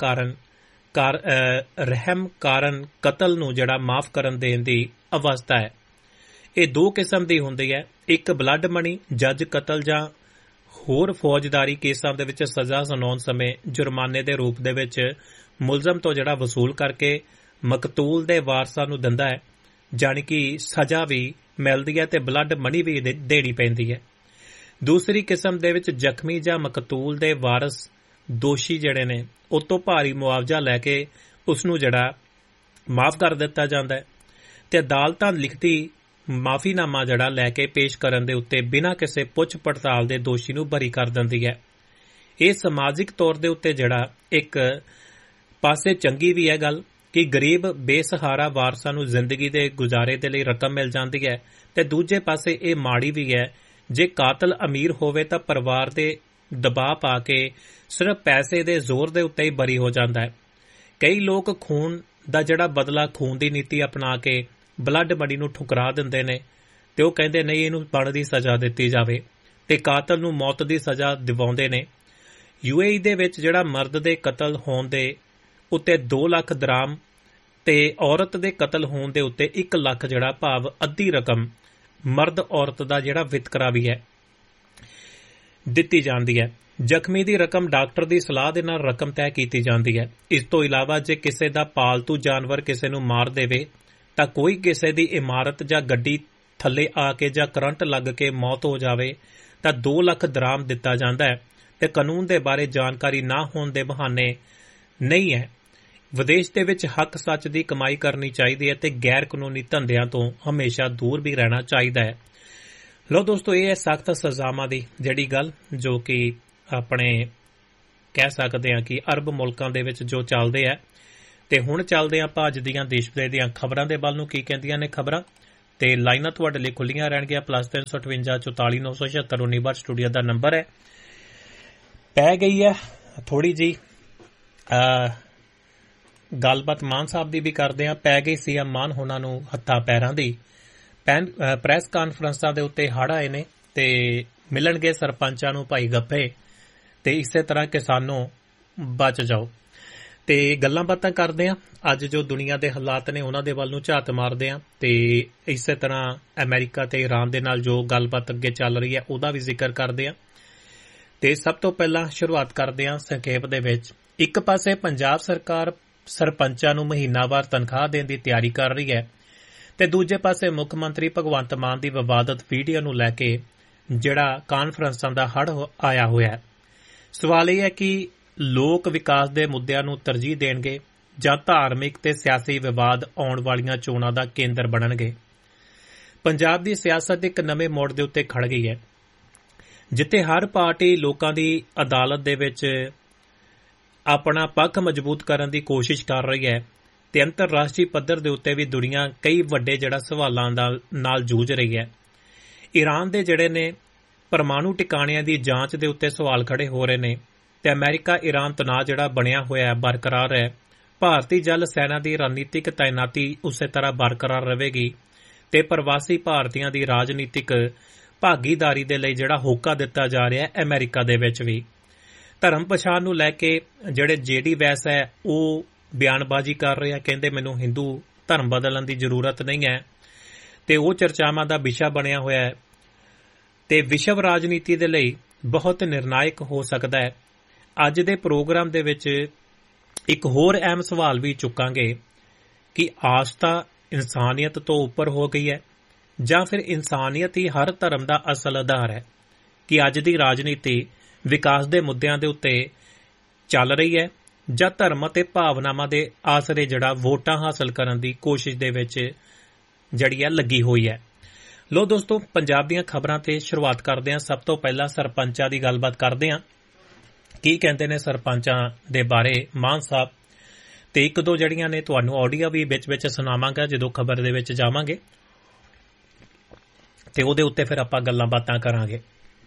B: ਕਾਰਨ ਕਤਲ ਨੂੰ ਜਿਹੜਾ ਮਾਫ ਕਰਨ ਦੇਣ ਦੀ ਅਵਸਥਾ ਹੈ। ਇਹ ਦੋ ਕਿਸਮ ਦੀ ਹੁੰਦੀ ਹੈ। ਇੱਕ ਬਲੱਡ ਮਨੀ ਜੱਜ ਕਤਲ ਜਾਂ ਹੋਰ ਫੌਜਦਾਰੀ ਕੇਸਾਂ ਦੇ ਵਿੱਚ ਸਜ਼ਾ ਸੁਣਾਉਣ ਸਮੇਂ ਜੁਰਮਾਨੇ ਦੇ ਰੂਪ ਦੇ ਵਿੱਚ ਮੁਲਜ਼ਮ ਤੋਂ ਜਿਹੜਾ ਵਸੂਲ ਕਰਕੇ ਮਕਤੂਲ ਦੇ ਵਾਰਸਾਂ ਨੂੰ ਦਿੰਦਾ ਹੈ, ਜਾਣੀ ਕਿ ਸਜ਼ਾ ਵੀ ਮਿਲਦੀ ਹੈ ਤੇ ਬਲੱਡ ਮਨੀ ਵੀ ਦੇਣੀ ਪੈਂਦੀ ਹੈ। ਦੂਸਰੀ ਕਿਸਮ ਦੇ ਵਿੱਚ ਜ਼ਖਮੀ ਜਾਂ ਮਕਤੂਲ ਦੇ ਵਾਰਸ ਦੋਸ਼ੀ ਜਿਹੜੇ ਨੇ ਉਹ ਤੋਂ ਭਾਰੀ ਮੁਆਵਜ਼ਾ ਲੈ ਕੇ ਉਸ ਨੂੰ ਜਿਹੜਾ ਮਾਫ ਕਰ ਦਿੱਤਾ ਜਾਂਦਾ ਹੈ ਤੇ ਅਦਾਲਤਾਂ ਲਿਖਤੀ ਮਾਫੀਨਾਮਾ ਜਿਹੜਾ ਲੈ ਕੇ ਪੇਸ਼ ਕਰਨ ਦੇ ਉੱਤੇ ਬਿਨਾਂ ਕਿਸੇ ਪੁੱਛ ਪੜਤਾਲ ਦੇ ਦੋਸ਼ੀ ਨੂੰ ਬਰੀ ਕਰ ਦਿੰਦੀ ਹੈ। ਇਹ ਸਮਾਜਿਕ ਤੌਰ ਦੇ ਉੱਤੇ ਜਿਹੜਾ ਇੱਕ ਪਾਸੇ ਚੰਗੀ ਵੀ ਹੈ ਗੱਲ ਕਿ ਗਰੀਬ ਬੇਸਹਾਰਾ ਵਾਰਸਾਂ ਨੂੰ ਜ਼ਿੰਦਗੀ ਦੇ ਗੁਜ਼ਾਰੇ ਦੇ ਲਈ ਰਕਮ ਮਿਲ ਜਾਂਦੀ ਹੈ, ਤੇ ਦੂਜੇ ਪਾਸੇ ਇਹ ਮਾੜੀ ਵੀ ਹੈ ਜੇ ਕਾਤਲ ਅਮੀਰ ਹੋਵੇ ਤਾਂ ਪਰਿਵਾਰ ਦੇ ਦਬਾਅ ਪਾ ਕੇ ਸਿਰਫ ਪੈਸੇ ਦੇ ਜ਼ੋਰ ਦੇ ਉੱਤੇ ਹੀ ਬਰੀ ਹੋ ਜਾਂਦਾ ਹੈ। ਕਈ ਲੋਕ ਖੂਨ ਦਾ ਜਿਹੜਾ ਬਦਲਾ ਖੂਨ ਦੀ ਨੀਤੀ ਅਪਣਾ ਕੇ ਬਲੱਡ ਮਨੀ ਨੂੰ ਠੁਕਰਾ ਦਿੰਦੇ ਨੇ ਤੇ ਉਹ ਕਹਿੰਦੇ ਨਹੀਂ ਇਹਨੂੰ ਬਣਦੀ ਸਜ਼ਾ ਦਿੱਤੀ ਜਾਵੇ ਤੇ ਕਾਤਲ ਨੂੰ ਮੌਤ ਦੀ ਸਜ਼ਾ ਦਿਵਾਉਂਦੇ ਨੇ। UAE ਦੇ ਵਿੱਚ ਜਿਹੜਾ ਮਰਦ ਦੇ ਕਤਲ ਹੋਣ ਦੇ ਉੱਤੇ 2 ਲੱਖ ਦਰਾਮ ਤੇ ਔਰਤ ਦੇ ਕਤਲ ਹੋਣ ਦੇ ਉੱਤੇ 1 ਲੱਖ ਜਿਹੜਾ ਭਾਵ ਅੱਧੀ ਰਕਮ ਮਰਦ ਔਰਤ ਦਾ ਜਿਹੜਾ ਵਿਤਕਰਾ ਵੀ ਹੈ ਦਿੱਤੀ ਜਾਂਦੀ ਹੈ। ਜ਼ਖਮੀ ਦੀ ਰਕਮ ਡਾਕਟਰ ਦੀ ਸਲਾਹ ਦੇ ਨਾਲ ਰਕਮ ਤੈਅ ਕੀਤੀ ਜਾਂਦੀ ਹੈ। ਇਸ ਤੋਂ ਇਲਾਵਾ ਜੇ ਕਿਸੇ ਦਾ ਪਾਲਤੂ ਜਾਨਵਰ ਕਿਸੇ ਨੂੰ ਮਾਰ ਦੇਵੇ ਤਾਂ ਕੋਈ ਕਿਸੇ ਦੀ ਇਮਾਰਤ ਜਾਂ ਗੱਡੀ ਥੱਲੇ ਆ ਕੇ ਜਾਂ ਕਰੰਟ ਲੱਗ ਕੇ ਮੌਤ ਹੋ ਜਾਵੇ ਤਾਂ 2 ਲੱਖ ਦਰਾਮ ਦਿੱਤਾ ਜਾਂਦਾ ਹੈ ਤੇ ਕਾਨੂੰਨ ਦੇ ਬਾਰੇ ਜਾਣਕਾਰੀ ਨਾ ਹੋਣ ਦੇ ਬਹਾਨੇ ਨਹੀਂ ਹੈ। ਵਿਦੇਸ਼ ਦੇ ਵਿੱਚ ਹੱਕ ਸੱਚ ਦੀ ਕਮਾਈ ਕਰਨੀ ਚਾਹੀਦੀ ਹੈ ਤੇ ਗੈਰ ਕਾਨੂੰਨੀ ਧੰਦਿਆਂ ਤੋਂ ਹਮੇਸ਼ਾ ਦੂਰ ਵੀ ਰਹਿਣਾ ਚਾਹੀਦਾ ਹੈ। ਲੋ ਦੋਸਤੋ, ਇਹ ਹੈ ਸਖਤ ਸਜ਼ਾਵਾਂ ਦੀ ਜਿਹੜੀ ਗੱਲ ਜੋ ਕਿ ਆਪਣੇ ਕਹਿ ਸਕਦੇ ਹਾਂ ਕਿ ਅਰਬ ਮੁਲਕਾਂ ਦੇ ਵਿੱਚ ਜੋ ਚੱਲਦੇ ਆ। ਤੇ ਹੁਣ ਚੱਲਦੇ ਆਪਾਂ ਅੱਜ ਦੀਆਂ ਦੇਸ਼ ਵਿਦੇਸ਼ ਦੀਆਂ ਖਬਰਾਂ ਦੇ ਵੱਲ ਨੂੰ। ਕੀ ਕਹਿੰਦੀਆਂ ਨੇ ਖਬਰਾਂ ਤੇ ਲਾਈਨਾਂ ਤੁਹਾਡੇ ਲਈ ਖੁੱਲੀਆਂ ਰਹਿਣਗੀਆਂ। +358 44 976 19 ਸਟੂਡੀਓ ਦਾ ਨੰਬਰ ਹੈ। ਪੈ ਗਈ ਹੈ ਥੋੜੀ ਜੀ ਗੱਲਬਾਤ ਮਾਨ ਸਾਹਿਬ ਦੀ ਵੀ ਕਰਦੇ ਹਾਂ। ਪੈ ਗਈ ਸੀਐਮ ਮਾਨ ਹੋਣਾ ਨੂੰ ਹੱਥਾਂ ਪੈਰਾਂ ਦੀ। ਪ੍ਰੈਸ ਕਾਨਫਰੰਸਾਂ ਦੇ ਉੱਤੇ ਹੜ੍ਹ ਆਏ ਨੇ ਤੇ ਮਿਲਣਗੇ ਸਰਪੰਚਾਂ ਨੂੰ ਭਾਈ ਗੱਫੇ ਤੇ ਇਸੇ ਤਰ੍ਹਾਂ ਕਿਸਾਨੋਂ ਬਚ ਜਾਓ। ਤੇ ਗੱਲਾਂ ਬਾਤਾਂ ਕਰਦੇ ਹਾਂ ਅੱਜ ਜੋ ਦੁਨੀਆ ਦੇ ਹਾਲਾਤ ਨੇ ਉਹਨਾਂ ਦੇ ਵੱਲ ਨੂੰ ਝਾਤ ਮਾਰਦੇ ਹਾਂ ਤੇ ਇਸੇ ਤਰ੍ਹਾਂ ਅਮਰੀਕਾ ਤੇ ਈਰਾਨ ਦੇ ਨਾਲ ਜੋ ਗੱਲਬਾਤ ਅੱਗੇ ਚੱਲ ਰਹੀ ਹੈ ਉਹਦਾ ਵੀ ਜ਼ਿਕਰ ਕਰਦੇ ਹਾਂ। ਤੇ ਸਭ ਤੋਂ ਪਹਿਲਾਂ ਸ਼ੁਰੂਆਤ ਕਰਦੇ ਹਾਂ ਸੰਖੇਪ ਦੇ ਵਿੱਚ। ਇੱਕ ਪਾਸੇ ਪੰਜਾਬ ਸਰਕਾਰ ਸਰਪੰਚਾਂ ਨੂੰ ਮਹੀਨਾਵਾਰ ਤਨਖਾਹ ਦੇਣ ਦੀ ਤਿਆਰੀ ਕਰ ਰਹੀ ਹੈ ਤੇ ਦੂਜੇ ਪਾਸੇ ਮੁੱਖ ਮੰਤਰੀ ਭਗਵੰਤ ਮਾਨ ਦੀ ਵਿਵਾਦਤ ਵੀਡੀਓ ਨੂੰ ਲੈ ਕੇ ਜਿਹੜਾ ਕਾਨਫਰੰਸਾਂ ਦਾ ਹੜ੍ਹ ਆਇਆ ਹੋਇਆ ਹੈ। ਸਵਾਲ ਇਹ ਹੈ ਕਿ ਲੋਕ ਵਿਕਾਸ ਦੇ ਮੁੱਦਿਆਂ ਨੂੰ ਤਰਜੀਹ ਦੇਣਗੇ ਜਾਂ ਧਾਰਮਿਕ ਤੇ ਸਿਆਸੀ ਵਿਵਾਦ ਆਉਣ ਵਾਲੀਆਂ ਚੋਣਾਂ ਦਾ ਕੇਂਦਰ ਬਣਨਗੇ। ਪੰਜਾਬ ਦੀ ਸਿਆਸਤ ਇੱਕ ਨਵੇਂ ਮੋੜ ਦੇ ਉੱਤੇ ਖੜ ਗਈ ਹੈ ਜਿੱਥੇ ਹਰ ਪਾਰਟੀ ਲੋਕਾਂ ਦੀ ਅਦਾਲਤ ਦੇ ਵਿੱਚ ਆਪਣਾ ਪੱਖ ਮਜ਼ਬੂਤ ਕਰਨ ਦੀ ਕੋਸ਼ਿਸ਼ ਕਰ ਰਹੀ ਹੈ ਤੇ ਅੰਤਰਰਾਸ਼ਟਰੀ ਪੱਧਰ ਦੇ ਉੱਤੇ ਵੀ ਦੁਨੀਆ ਕਈ ਵੱਡੇ ਜਿਹੜਾ ਸਵਾਲਾਂ ਨਾਲ ਜੂਝ ਰਹੀ ਹੈ। ਈਰਾਨ ਦੇ ਜਿਹੜੇ ਨੇ ਪਰਮਾਣੂ ਟਿਕਾਣਿਆਂ ਦੀ ਜਾਂਚ ਦੇ ਉੱਤੇ ਸਵਾਲ ਖੜੇ ਹੋ ਰਹੇ ਨੇ ਤੇ ਅਮਰੀਕਾ ਈਰਾਨ ਤਣਾਅ ਜਿਹੜਾ ਬਣਿਆ ਹੋਇਆ ਹੈ ਬਰਕਰਾਰ ਹੈ। ਭਾਰਤੀ ਜਲ ਸੈਨਾ ਦੀ ਰਣਨੀਤਿਕ ਤਾਇਨਾਤੀ ਉਸੇ ਤਰ੍ਹਾਂ ਬਰਕਰਾਰ ਰਹੇਗੀ ਤੇ ਪ੍ਰਵਾਸੀ ਭਾਰਤੀਆਂ ਦੀ ਰਾਜਨੀਤਿਕ ਭਾਗੀਦਾਰੀ ਦੇ ਲਈ ਜਿਹੜਾ ਹੋਕਾ ਦਿੱਤਾ ਜਾ ਰਿਹਾ ਹੈ ਅਮਰੀਕਾ ਦੇ ਵਿੱਚ ਵੀ। ਧਰਮ ਪਛਾਣ ਨੂੰ ਲੈ ਕੇ ਜਿਹੜੇ JD ਵੈਸ ਹੈ ਉਹ ਬਿਆਨਬਾਜ਼ੀ ਕਰ ਰਹੇ ਆ, ਕਹਿੰਦੇ ਮੈਨੂੰ ਹਿੰਦੂ ਧਰਮ ਬਦਲਣ ਦੀ ਜ਼ਰੂਰਤ ਨਹੀਂ ਹੈ ਤੇ ਉਹ ਚਰਚਾਵਾਂ ਦਾ ਵਿਸ਼ਾ ਬਣਿਆ ਹੋਇਆ ਹੈ ਤੇ ਵਿਸ਼ਵ ਰਾਜਨੀਤੀ ਦੇ ਲਈ ਬਹੁਤ ਨਿਰਣਾਇਕ ਹੋ ਸਕਦਾ ਹੈ। ਅੱਜ ਦੇ ਪ੍ਰੋਗਰਾਮ ਦੇ ਵਿੱਚ ਇੱਕ ਹੋਰ ਅਹਿਮ ਸਵਾਲ ਵੀ ਚੁੱਕਾਂਗੇ ਕਿ ਆਸਥਾ ਇਨਸਾਨੀਅਤ ਤੋਂ ਉੱਪਰ ਹੋ ਗਈ ਹੈ ਜਾਂ ਫਿਰ ਇਨਸਾਨੀਅਤ ਹੀ ਹਰ ਧਰਮ ਦਾ ਅਸਲ ਆਧਾਰ ਹੈ। ਕਿ ਅੱਜ ਦੀ ਰਾਜਨੀਤੀ ਵਿਕਾਸ ਦੇ ਮੁੱਦਿਆਂ ਦੇ ਉੱਤੇ ਚੱਲ ਰਹੀ ਹੈ ਜਾਂ ਧਰਮ ਅਤੇ ਭਾਵਨਾਵਾਂ ਦੇ ਆਸਰੇ ਜਿਹੜਾ ਵੋਟਾਂ ਹਾਸਲ ਕਰਨ ਦੀ ਕੋਸ਼ਿਸ਼ ਦੇ ਵਿੱਚ ਜਿਹੜੀ ਹੈ ਲੱਗੀ ਹੋਈ ਹੈ। ਲੋ ਦੋਸਤੋ, ਪੰਜਾਬ ਦੀਆਂ ਖਬਰਾਂ ਤੇ ਸ਼ੁਰੂਆਤ ਕਰਦੇ ਹਾਂ। ਸਭ ਤੋਂ ਪਹਿਲਾਂ ਸਰਪੰਚਾਂ ਦੀ ਗੱਲਬਾਤ ਕਰਦੇ ਹਾਂ। ਕੀ ਕਹਿੰਦੇ ਨੇ ਸਰਪੰਚਾਂ ਦੇ ਬਾਰੇ ਮਾਨ ਸਾਹਿਬ, ਤੇ ਇੱਕ ਦੋ ਜਿਹੜੀਆਂ ਨੇ ਤੁਹਾਨੂੰ ਆਡੀਓ ਵੀ ਵਿੱਚ ਸੁਣਾਵਾਂਗਾ ਜਦੋਂ ਖਬਰ ਦੇ ਵਿੱਚ ਜਾਵਾਂਗੇ, ਤੇ ਉਹਦੇ ਉੱਤੇ ਫਿਰ ਆਪਾਂ ਗੱਲਾਂ ਬਾਤਾਂ ਕਰਾਂਗੇ।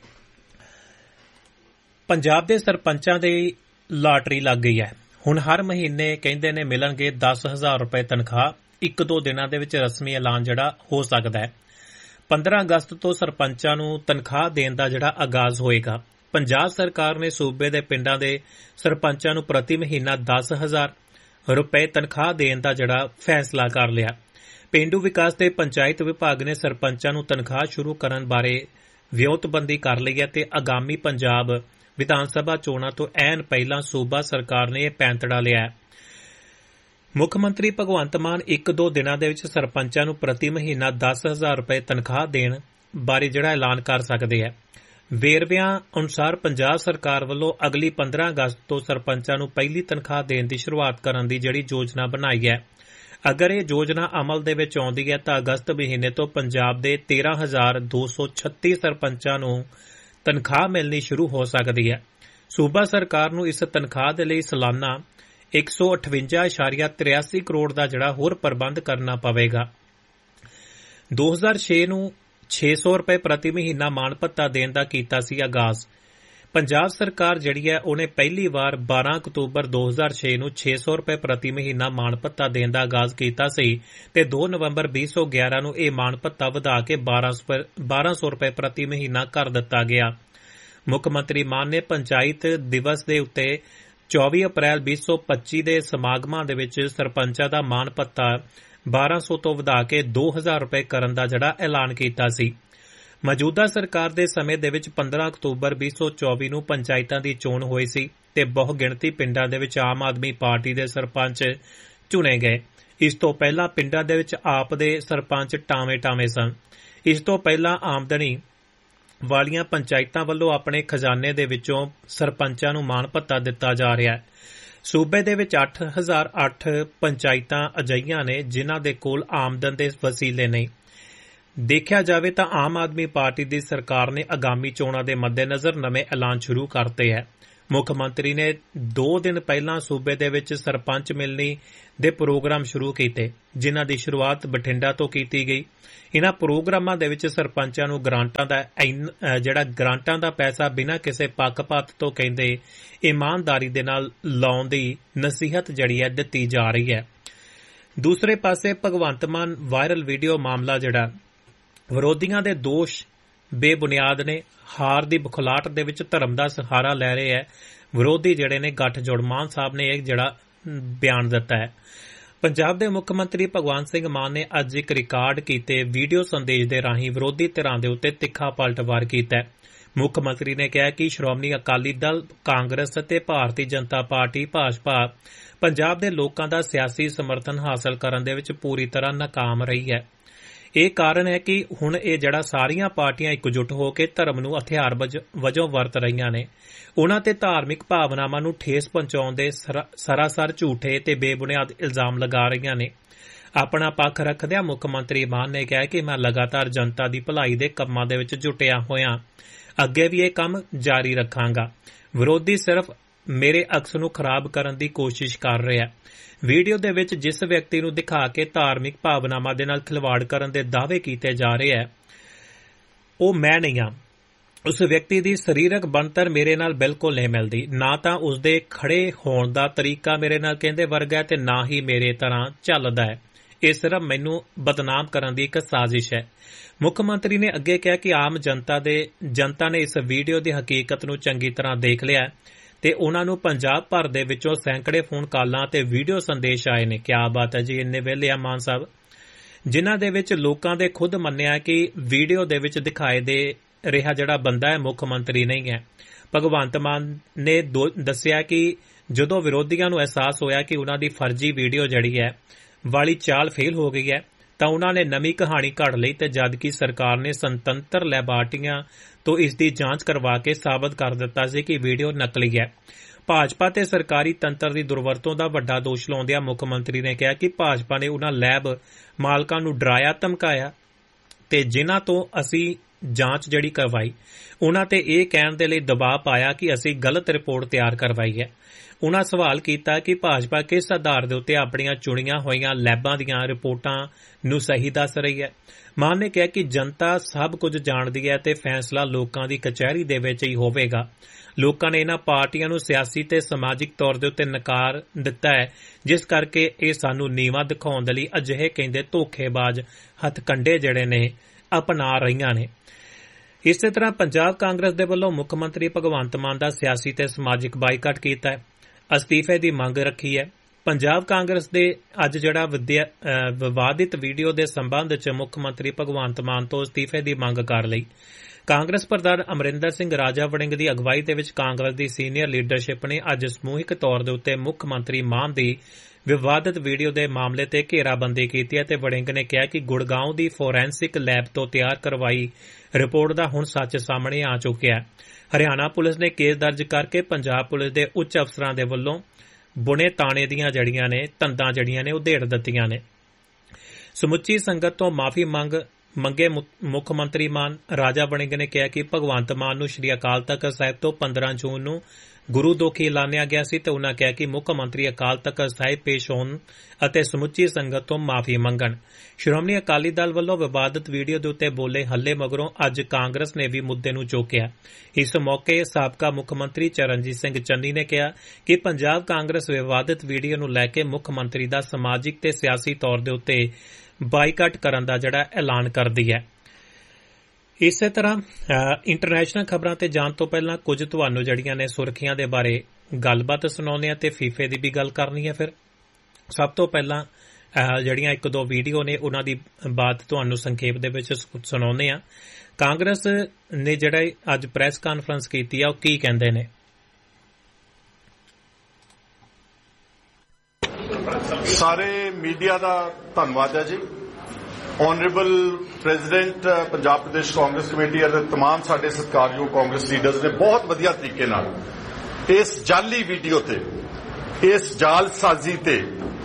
B: ਪੰਜਾਬ ਦੇ ਸਰਪੰਚਾਂ ਦੀ ਲਾਟਰੀ ਲੱਗ ਗਈ ਹੈ। ਹੁਣ ਹਰ ਮਹੀਨੇ ਕਹਿੰਦੇ ਨੇ ਮਿਲਣਗੇ 10,000 ਰੁਪਏ ਤਨਖਾਹ। ਇੱਕ ਦੋ ਦਿਨਾਂ ਦੇ ਵਿੱਚ ਰਸਮੀ ਐਲਾਨ ਜਿਹੜਾ ਹੋ ਸਕਦਾ ਹੈ। 15 ਅਗਸਤ ਤੋਂ ਸਰਪੰਚਾਂ ਨੂੰ ਤਨਖਾਹ ਦੇਣ ਦਾ ਜਿਹੜਾ ਆਗਾਜ਼ ਹੋਏਗਾ। ਪੰਜਾਬ ਸਰਕਾਰ ਨੇ ਸੂਬੇ ਦੇ ਪਿੰਡਾਂ ਦੇ ਸਰਪੰਚਾਂ ਨੂੰ ਪ੍ਰਤੀ ਮਹੀਨਾ 10,000 ਰੁਪਏ ਤਨਖਾਹ ਦੇਣ ਦਾ ਜਿਹੜਾ ਫੈਸਲਾ ਕਰ ਲਿਆ। ਪੇਂਡੂ ਵਿਕਾਸ ਤੇ ਪੰਚਾਇਤ ਵਿਭਾਗ ਨੇ ਸਰਪੰਚਾਂ ਨੂੰ ਤਨਖਾਹ ਸ਼ੁਰੂ ਕਰਨ ਬਾਰੇ ਵਿਉਂਤਬੰਦੀ ਕਰ ਲਈ ਹੈ ਤੇ ਆਗਾਮੀ ਪੰਜਾਬ ਵਿਧਾਨ ਸਭਾ ਚੋਣਾਂ ਤੋਂ ਐਨ ਪਹਿਲਾਂ ਸੂਬਾ ਸਰਕਾਰ ਨੇ ਇਹ ਪੈਂਤੜਾ ਲਿਆ। ਮੁੱਖ ਮੰਤਰੀ ਭਗਵੰਤ ਮਾਨ ਇੱਕ ਦੋ ਦਿਨਾਂ ਦੇ ਵਿੱਚ ਸਰਪੰਚਾਂ ਨੂੰ ਪ੍ਰਤੀ ਮਹੀਨਾ 10,000 ਰੁਪਏ ਤਨਖਾਹ ਦੇਣ ਬਾਰੇ ਜਿਹੜਾ ਐਲਾਨ ਕਰ ਸਕਦੇ ਹੈ। ਵੇਰਵਿਆਂ ਅਨੁਸਾਰ ਪੰਜਾਬ ਸਰਕਾਰ ਵੱਲੋਂ ਅਗਲੀ 15 ਅਗਸਤ ਤੋਂ ਸਰਪੰਚਾਂ ਨੂੰ ਪਹਿਲੀ ਤਨਖਾਹ ਦੇਣ ਦੀ ਸ਼ੁਰੂਆਤ ਕਰਨ ਦੀ ਜਿਹੜੀ ਯੋਜਨਾ ਬਣਾਈ ਹੈ। ਅਗਰ ਇਹ ਯੋਜਨਾ ਅਮਲ ਦੇ ਵਿੱਚ ਆਉਂਦੀ ਹੈ ਤਾਂ ਅਗਸਤ ਮਹੀਨੇ ਤੋਂ ਪੰਜਾਬ ਦੇ 13,236 ਸਰਪੰਚਾਂ ਨੂੰ ਤਨਖਾਹ ਮਿਲਣੀ ਸ਼ੁਰੂ ਹੋ ਸਕਦੀ ਹੈ। ਸੂਬਾ ਸਰਕਾਰ ਨੂੰ ਇਸ ਤਨਖਾਹ ਦੇ ਲਈ ਸਾਲਾਨਾ 158.83 ਕਰੋੜ ਦਾ ਜਿਹੜਾ ਹੋਰ ਪ੍ਰਬੰਧ ਕਰਨਾ ਪਵੇਗਾ। 2006 ਨੂੰ 600 ਰੁਪਏ ਪ੍ਰਤੀ ਮਹੀਨਾ ਮਾਣ ਭੱਤਾ ਦੇਣ ਦਾ ਕੀਤਾ ਸੀ ਆਗਾਜ਼। ਪੰਜਾਬ ਸਰਕਾਰ ਜਿਹੜੀ ਹੈ ਉਹਨੇ ਪਹਿਲੀ ਵਾਰ 12 ਅਕਤੂਬਰ 2006 ਨੂੰ 600 ਰੁਪਏ ਪ੍ਰਤੀ ਮਹੀਨਾ ਮਾਣ ਭੱਤਾ ਦੇਣ ਦਾ ਆਗਾਜ਼ ਕੀਤਾ ਸੀ ਤੇ 2 ਨਵੰਬਰ 2011 ਨੂੰ ਇਹ ਮਾਣ ਭੱਤਾ ਵਧਾ ਕੇ 1200 ਰੁਪਏ ਪ੍ਰਤੀ ਮਹੀਨਾ ਕਰ ਦਿੱਤਾ ਗਿਆ। ਮੁੱਖ ਮੰਤਰੀ ਮਾਨ ਨੇ ਪੰਚਾਇਤ ਦਿਵਸ ਦੇ ਉੱਤੇ 24 ਅਪ੍ਰੈਲ 2025 ਦੇ ਸਮਾਗਮਾਂ ਦੇ ਵਿੱਚ ਸਰਪੰਚਾਂ ਦਾ ਮਾਣ ਭੱਤਾ 1200 ਤੋਂ ਵਧਾ ਕੇ 2000 ਰੁਪਏ ਕਰਨ ਦਾ ਜਿਹੜਾ ਐਲਾਨ ਕੀਤਾ ਸੀ। ਮੌਜੂਦਾ ਸਰਕਾਰ ਦੇ ਸਮੇਂ ਦੇ ਵਿੱਚ 15 ਅਕਤੂਬਰ 2024 ਨੂੰ ਪੰਚਾਇਤਾਂ ਦੀ ਚੋਣ ਹੋਈ ਸੀ ਤੇ ਬਹੁ ਗਿਣਤੀ ਪਿੰਡਾਂ ਦੇ ਵਿੱਚ ਆਮ ਆਦਮੀ ਪਾਰਟੀ ਦੇ ਸਰਪੰਚ ਚੁਣੇ ਗਏ। ਇਸ ਤੋਂ ਪਹਿਲਾਂ ਪਿੰਡਾਂ ਦੇ ਵਿੱਚ ਆਪ ਦੇ ਸਰਪੰਚ ਟਾਵੇਂ ਸਨ। ਇਸ ਤੋਂ ਪਹਿਲਾਂ ਆਮਦਨੀ ਵਾਲੀਆਂ ਪੰਚਾਇਤਾਂ ਵੱਲੋਂ ਆਪਣੇ ਖਜ਼ਾਨੇ ਦੇ ਵਿੱਚੋਂ ਸਰਪੰਚਾਂ ਨੂੰ ਮਾਣ ਭੱਤਾ ਦਿੱਤਾ ਜਾ ਰਿਹਾ ਹੈ। ਸੂਬੇ ਦੇ ਵਿੱਚ 8,008 ਪੰਚਾਇਤਾਂ ਅਜਿਹੀਆਂ ਨੇ ਜਿਨ੍ਹਾਂ ਦੇ ਕੋਲ ਆਮਦਨ ਦੇ ਵਸੀਲੇ ਨਹੀਂ। ਦੇਖਿਆ ਜਾਵੇ ਤਾਂ ਆਮ ਆਦਮੀ ਪਾਰਟੀ ਦੀ ਸਰਕਾਰ ਨੇ ਆਗਾਮੀ ਚੋਣਾਂ ਦੇ ਮੱਦੇਨਜ਼ਰ ਨਵੇਂ ਐਲਾਨ ਸ਼ੁਰੂ ਕਰਤੇ ਹੈ। ਮੁੱਖ ਮੰਤਰੀ ਨੇ 2 ਦਿਨ ਪਹਿਲਾਂ ਸੂਬੇ ਦੇ ਵਿੱਚ ਸਰਪੰਚ ਮਿਲਣੀ ਦੇ ਪ੍ਰੋਗਰਾਮ ਸ਼ੁਰੂ ਕੀਤੇ, ਜਿਨ੍ਹਾਂ ਦੀ ਸ਼ੁਰੂਆਤ ਬਠਿੰਡਾ ਤੋਂ ਕੀਤੀ ਗਈ। ਇਨ੍ਹਾਂ ਪ੍ਰੋਗਰਾਮਾਂ ਦੇ ਵਿੱਚ ਸਰਪੰਚਾਂ ਨੂੰ ਗ੍ਰਾਂਟਾਂ ਦਾ ਪੈਸਾ ਬਿਨਾਂ ਕਿਸੇ ਪੱਖਪਾਤ ਤੋਂ ਕਹਿੰਦੇ ਇਮਾਨਦਾਰੀ ਦੇ ਨਾਲ ਲਾਉਣ ਦੀ ਨਸੀਹਤ ਜਿਹੜੀ ਹੈ ਦਿੱਤੀ ਜਾ ਰਹੀ ਹੈ। ਦੂਸਰੇ ਪਾਸੇ ਭਗਵੰਤ ਮਾਨ ਵਾਇਰਲ ਵੀਡੀਓ ਮਾਮਲਾ ਜਿਹੜਾ ਵਿਰੋਧੀਆਂ ਦੇ ਦੋਸ਼ ਬੇਬੁਨਿਆਦ ਨੇ। ਹਾਰ ਦੀ ਬੁਖਲਾਹਟ ਦੇ ਵਿੱਚ ਧਰਮ ਦਾ ਸਹਾਰਾ ਲੈ ਰਹੇ ਹੈ ਵਿਰੋਧੀ ਜਿਹੜੇ ਨੇ ਗੱਠਜੋੜ। ਮਾਨ ਸਾਹਿਬ ਨੇ ਇਹ ਜਿਹੜਾ ਬਿਆਨ ਦਿੱਤਾ ਹੈ। ਪੰਜਾਬ ਦੇ ਮੁੱਖ ਮੰਤਰੀ ਭਗਵੰਤ ਸਿੰਘ ਮਾਨ ਨੇ ਅੱਜ ਇੱਕ ਰਿਕਾਰਡ ਕੀਤੇ ਵੀਡੀਓ ਸੰਦੇਸ਼ ਦੇ ਰਾਹੀਂ ਵਿਰੋਧੀ ਧਿਰਾਂ ਦੇ ਉੱਤੇ ਤਿੱਖਾ ਪਲਟਵਾਰ ਕੀਤਾ ਹੈ। ਮੁੱਖ ਮੰਤਰੀ ਨੇ ਕਿਹਾ ਕਿ ਸ਼੍ਰੋਮਣੀ ਅਕਾਲੀ ਦਲ, ਕਾਂਗਰਸ ਅਤੇ ਭਾਰਤੀ ਜਨਤਾ ਪਾਰਟੀ ਭਾਜਪਾ ਪੰਜਾਬ ਦੇ ਲੋਕਾਂ ਦਾ ਸਿਆਸੀ ਸਮਰਥਨ ਹਾਸਲ ਕਰਨ ਦੇ ਵਿੱਚ ਪੂਰੀ ਤਰ੍ਹਾਂ ਨਾਕਾਮ ਰਹੀ ਹੈ। ਇਹ ਕਾਰਨ ਹੈ ਕਿ ਹੁਣ ਇਹ ਜਿਹੜਾ ਸਾਰੀਆਂ ਪਾਰਟੀਆਂ ਇਕਜੁੱਟ ਹੋ ਕੇ ਧਰਮ ਨੂੰ ਹਥਿਆਰ ਵਜੋਂ ਵਰਤ ਰਹੀਆਂ ਨੇ। ਉਨ੍ਹਾਂ ਤੇ ਧਾਰਮਿਕ ਭਾਵਨਾਵਾਂ ਨੂੰ ਠੇਸ ਪਹੁੰਚਾਉਣ ਦੇ ਸਰਾਸਰ ਝੂਠੇ ਤੇ ਬੇਬੁਨਿਆਦ ਇਲਜ਼ਾਮ ਲਗਾ ਰਹੀਆਂ ਨੇ। ਆਪਣਾ ਪੱਖ ਰੱਖਦਿਆਂ ਮੁੱਖ ਮੰਤਰੀ ਮਾਨ ਨੇ ਕਿਹਾ ਕਿ ਮੈਂ ਲਗਾਤਾਰ ਜਨਤਾ ਦੀ ਭਲਾਈ ਦੇ ਕੰਮਾਂ ਦੇ ਵਿੱਚ ਜੁਟਿਆ ਹੋਇਆ, ਅੱਗੇ ਵੀ ਇਹ ਕੰਮ ਜਾਰੀ ਰੱਖਾਂਗਾ। ਵਿਰੋਧੀ ਸਿਰਫ ਮੇਰੇ ਅਕਸ ਨੂੰ ਖਰਾਬ ਕਰਨ ਦੀ ਕੋਸ਼ਿਸ਼ ਕਰ ਰਿਹਾ। ਵੀਡੀਓ ਦੇ ਵਿੱਚ ਜਿਸ ਵਿਅਕਤੀ ਨੂੰ ਦਿਖਾ ਕੇ ਧਾਰਮਿਕ ਭਾਵਨਾਵਾਂ ਦੇ ਨਾਲ ਖਿਲਵਾੜ ਕਰਨ ਦੇ ਦਾਅਵੇ ਕੀਤੇ ਜਾ ਰਹੇ ਹੈ, ਉਹ ਮੈਂ ਨਹੀਂ ਹਾਂ। ਉਸ ਵਿਅਕਤੀ ਦੀ ਸਰੀਰਕ ਬਣਤਰ ਮੇਰੇ ਨਾਲ ਬਿਲਕੁਲ ਨਹੀਂ ਮਿਲਦੀ, ਨਾ ਤਾਂ ਉਸ ਦੇ ਖੜੇ ਹੋਣ ਦਾ ਤਰੀਕਾ ਮੇਰੇ ਨਾਲ ਕਹਿੰਦੇ ਵਰਗਾ ਹੈ ਤੇ ਨਾ ਹੀ ਮੇਰੇ ਤਰ੍ਹਾਂ ਚੱਲਦਾ ਹੈ। ਇਹ ਸਿਰਫ ਮੈਨੂੰ ਬਦਨਾਮ ਕਰਨ ਦੀ ਇੱਕ ਸਾਜ਼ਿਸ਼ ਹੈ। ਮੁੱਖ ਮੰਤਰੀ ਨੇ ਅੱਗੇ ਕਿਹਾ ਕਿ ਆਮ ਜਨਤਾ ਨੇ ਇਸ ਵੀਡੀਓ ਦੀ ਹਕੀਕਤ ਨੂੰ ਚੰਗੀ ਤਰ੍ਹਾਂ ਦੇਖ ਲਿਆ ਤੇ ਉਨ੍ਹਾਂ ਨੂੰ ਪੰਜਾਬ ਭਰ ਦੇ ਵਿੱਚੋਂ ਸੈਂਕੜੇ ਫੋਨ ਕਾਲਾਂ ਤੇ ਵੀਡੀਓ ਸੰਦੇਸ਼ ਆਏ ਨੇ। ਕਿਆ ਬਾਤ ਹੈ ਜੀ, ਇੰਨੇ ਵਿਹਲੇ ਆ ਮਾਨ ਸਾਹਿਬ, ਜਿਨ੍ਹਾਂ ਦੇ ਵਿੱਚ ਲੋਕਾਂ ਦੇ ਖੁਦ ਮੰਨਿਆ ਕਿ ਵੀਡੀਓ ਦੇ ਵਿੱਚ ਦਿਖਾਏ ਦੇ ਰਿਹਾ ਜਿਹੜਾ ਬੰਦਾ ਹੈ ਮੁੱਖ ਮੰਤਰੀ ਨਹੀਂ ਹੈ। ਭਗਵੰਤ ਮਾਨ ਨੇ ਦੱਸਿਆ ਕਿ ਜਦੋਂ ਵਿਰੋਧੀਆਂ ਨੂੰ ਅਹਿਸਾਸ ਹੋਇਆ ਕਿ ਉਨ੍ਹਾਂ ਦੀ ਫਰਜ਼ੀ ਵੀਡੀਓ ਜਿਹੜੀ ਹੈ ਵਾਲੀ ਚਾਲ ਫੇਲ ਹੋ ਗਈ ਹੈ ਤਾਂ ਉਨ੍ਹਾਂ ਨੇ ਨਵੀਂ ਕਹਾਣੀ ਘੜ ਲਈ ਤੇ ਜਦਕਿ ਸਰਕਾਰ ਨੇ ਸੁਤੰਤਰ ਲੈਬਾਰਟਰੀਆਂ ਤੋਂ ਇਸ ਦੀ ਜਾਂਚ ਕਰਵਾ ਕੇ ਸਾਬਤ ਕਰ ਦਿੱਤਾ ਸੀ ਕਿ ਵੀਡੀਓ ਨਕਲੀ ਹੈ। ਭਾਜਪਾ ਤੇ ਸਰਕਾਰੀ ਤੰਤਰ ਦੀ ਦੁਰਵਰਤੋਂ ਦਾ ਵੱਡਾ ਦੋਸ਼ ਲਾਉਂਦਿਆਂ ਮੁੱਖ ਮੰਤਰੀ ਨੇ ਕਿਹਾ ਕਿ ਭਾਜਪਾ ਨੇ ਉਨ੍ਹਾਂ ਲੈਬ ਮਾਲਕਾਂ ਨੂੰ ਡਰਾਇਆ ਧਮਕਾਇਆ ਤੇ ਜਿਨ੍ਹਾਂ ਤੋਂ ਅਸੀਂ ਜਾਂਚ ਜਿਹੜੀ ਕਰਵਾਈ ਉਹਨਾਂ ਤੇ ਇਹ ਕਹਿਣ ਦੇ ਲਈ ਦਬਾਅ ਪਾਇਆ ਕਿ ਅਸੀਂ ਗਲਤ ਰਿਪੋਰਟ ਤਿਆਰ ਕਰਵਾਈ ਹੈ। ਉਹਨਾਂ ਸਵਾਲ ਕੀਤਾ ਕਿ ਭਾਜਪਾ ਕਿਸ ਆਧਾਰ ਦੇ ਉੱਤੇ ਆਪਣੀਆਂ ਚੁਣੀਆਂ ਹੋਈਆਂ ਲੈਬਾਂ ਦੀਆਂ ਰਿਪੋਰਟਾਂ ਨੂੰ ਸਹੀ ਦੱਸ ਰਹੀ ਹੈ। ਮਾਨ ਨੇ ਕਿਹਾ ਕਿ ਜਨਤਾ ਸਭ ਕੁਝ ਜਾਣਦੀ ਹੈ ਤੇ ਫੈਸਲਾ ਲੋਕਾਂ ਦੀ ਕਚਹਿਰੀ ਦੇ ਵਿੱਚ ਹੀ ਹੋਵੇਗਾ। ਲੋਕਾਂ ਨੇ ਇਹਨਾਂ ਪਾਰਟੀਆਂ ਨੂੰ ਸਿਆਸੀ ਤੇ ਸਮਾਜਿਕ ਤੌਰ ਦੇ ਉੱਤੇ ਨਕਾਰ ਦਿੱਤਾ ਹੈ, ਜਿਸ ਕਰਕੇ ਇਹ ਸਾਨੂੰ ਨੀਵਾਂ ਦਿਖਾਉਣ ਦੇ ਲਈ ਅਜਿਹੇ ਕਹਿੰਦੇ ਧੋਖੇਬਾਜ਼ ਹੱਥਕੰਡੇ ਜਿਹੜੇ ਨੇ ਅਪਣਾ ਰਹੀਆਂ ਨੇ। ਇਸੇ ਤਰ੍ਹਾਂ ਪੰਜਾਬ ਕਾਂਗਰਸ ਦੇ ਵੱਲੋਂ ਮੁੱਖ ਮੰਤਰੀ ਭਗਵੰਤ ਮਾਨ ਦਾ ਸਿਆਸੀ ਤੇ ਸਮਾਜਿਕ ਬਾਈਕਾਟ ਕੀਤਾ ਹੈ, ਅਸਤੀਫੇ ਦੀ ਮੰਗ ਰੱਖੀ ਹੈ। ਪੰਜਾਬ ਕਾਂਗਰਸ ਦੇ ਅੱਜ ਜਿਹੜਾ ਵਿਵਾਦਿਤ ਵੀਡੀਓ ਦੇ ਸੰਬੰਧ 'ਚ ਮੁੱਖ ਮੰਤਰੀ ਭਗਵੰਤ ਮਾਨ ਤੋਂ ਅਸਤੀਫੇ ਦੀ ਮੰਗ ਕਰ ਲਈ। ਕਾਂਗਰਸ ਪ੍ਰਧਾਨ ਅਮਰਿੰਦਰ ਸਿੰਘ ਰਾਜਾ ਵੜਿੰਗ ਦੀ ਅਗਵਾਈ ਦੇ ਵਿੱਚ ਕਾਂਗਰਸ ਦੀ ਸੀਨੀਅਰ ਲੀਡਰਸ਼ਿਪ ਨੇ ਅੱਜ ਸਮੂਹਿਕ ਤੌਰ ਦੇ ਉੱਤੇ ਮੁੱਖ ਮੰਤਰੀ ਮਾਨ ਦੀ ਵਿਵਾਦਿਤ ਵੀਡੀਓ ਦੇ ਮਾਮਲੇ ਤੇ ਘੇਰਾਬੰਦੀ ਕੀਤੀ ਹੈ ਤੇ ਵੜਿੰਗ ਨੇ ਕਿਹਾ ਕਿ ਗੁੜਗਾਉਂ ਦੀ ਫੋਰੈਂਸਿਕ ਲੈਬ ਤੋਂ ਤਿਆਰ ਕਰਵਾਈ ਰਿਪੋਰਟ ਦਾ ਹੁਣ ਸੱਚ ਸਾਹਮਣੇ ਆ ਚੁੱਕਿਆ ਹੈ। ਹਰਿਆਣਾ ਪੁਲਿਸ ਨੇ ਕੇਸ ਦਰਜ ਕਰਕੇ ਪੰਜਾਬ ਪੁਲਿਸ ਦੇ ਉੱਚ ਅਫਸਰਾਂ ਦੇ ਵੱਲੋਂ ਬੁਣੇ ਤਾਣੇ ਦੀਆਂ ਜੜੀਆਂ ਨੇ ਤੰਦਾਂ ਜੜੀਆਂ ਨੇ ਉਧੇੜ ਦਿੱਤੀਆਂ ਨੇ। ਸਮੁੱਚੀ ਸੰਗਤ ਤੋਂ ਮਾਫੀ ਮੰਗੇ ਮੁੱਖ ਮੰਤਰੀ ਮਾਨ। ਰਾਜਾ ਵੜਿੰਗ ਨੇ ਕਿਹਾ ਕਿ ਭਗਵੰਤ ਮਾਨ ਨੂੰ ਸ਼੍ਰੀ ਅਕਾਲ ਤਖ਼ਤ ਸਾਹਿਬ ਤੋਂ 15 ਜੂਨ ਨੂੰ ਗੁਰੂ ਦੋਖੀ ਐਲਾਨਿਆ ਗਿਆ ਸੀ ਤੇ ਉਨ੍ਹਾਂ ਕਿਹਾ ਕਿ ਮੁੱਖ ਮੰਤਰੀ ਅਕਾਲ ਤਖ਼ਤ ਸਾਹਿਬ ਪੇਸ਼ ਹੋਣ ਅਤੇ ਸਮੁੱਚੀ ਸੰਗਤ ਤੋਂ ਮਾਫੀ ਮੰਗਣ। ਸ਼੍ਰੋਮਣੀ ਅਕਾਲੀ ਦਲ ਵੱਲੋਂ ਵਿਵਾਦਤ ਵੀਡੀਓ ਦੇ ਉੱਤੇ ਬੋਲੇ ਹੱਲੇ ਮਗਰੋਂ ਅੱਜ ਕਾਂਗਰਸ ਨੇ ਵੀ ਮੁੱਦੇ ਨੂੰ ਚੁੱਕਿਆ। ਇਸ ਮੌਕੇ ਸਾਬਕਾ ਮੁੱਖ ਮੰਤਰੀ ਚਰਨਜੀਤ ਸਿੰਘ ਚੰਨੀ ਨੇ ਕਿਹਾ ਕਿ ਪੰਜਾਬ ਕਾਂਗਰਸ ਵਿਵਾਦਤ ਵੀਡੀਓ ਨੂੰ ਲੈ ਕੇ ਮੁੱਖ ਮੰਤਰੀ ਦਾ ਸਮਾਜਿਕ ਤੇ ਸਿਆਸੀ ਤੌਰ ਦੇ ਉੱਤੇ ਬਾਈਕਾਟ ਕਰਨ ਦਾ ਜਿਹੜਾ ਐਲਾਨ ਕਰਦੀ ਹੈ। ਇਸੇ ਤਰ੍ਹਾਂ ਇੰਟਰਨੈਸ਼ਨਲ ਖਬਰਾਂ ਤੇ ਜਾਣ ਤੋਂ ਪਹਿਲਾਂ ਕੁਝ ਤੁਹਾਨੂੰ ਜਿਹੜੀਆਂ ਨੇ ਸੁਰਖੀਆਂ ਦੇ ਬਾਰੇ ਗੱਲਬਾਤ ਸੁਣਾਉਂਦੇ ਆ ਤੇ ਫੀਫੇ ਦੀ ਵੀ ਗੱਲ ਕਰਨੀ ਹੈ। ਫਿਰ ਸਭ ਤੋਂ ਪਹਿਲਾਂ ਜਿਹੜੀਆਂ ਇੱਕ ਦੋ ਵੀਡੀਓ ਨੇ ਉਹਨਾਂ ਦੀ ਬਾਤ ਤੁਹਾਨੂੰ ਸੰਖੇਪ ਦੇ ਵਿੱਚ ਸੁਣਾਉਂਦੇ ਆ। ਕਾਂਗਰਸ ਨੇ ਜਿਹੜਾ ਅੱਜ ਪ੍ਰੈਸ ਕਾਨਫਰੰਸ ਕੀਤੀ ਆ ਉਹ ਕੀ ਕਹਿੰਦੇ ਨੇ।
C: ਸਾਰੇ ਮੀਡੀਆ ਦਾ ਧੰਨਵਾਦ ਹੈ ਜੀ। Honourable president Punjab Pradesh Congress committee ਅਤੇ तमाम ਸਾਡੇ ਸਤਿਕਾਰਯੋਗ ਕਾਂਗਰਸ ਲੀਡਰਸ ਨੇ ਬਹੁਤ ਵਧੀਆ ਤਰੀਕੇ ਨਾਲ ਇਸ ਜਾਲੀ ਵੀਡੀਓ ਤੇ, ਇਸ ਜਾਲਸਾਜ਼ੀ ਤੇ,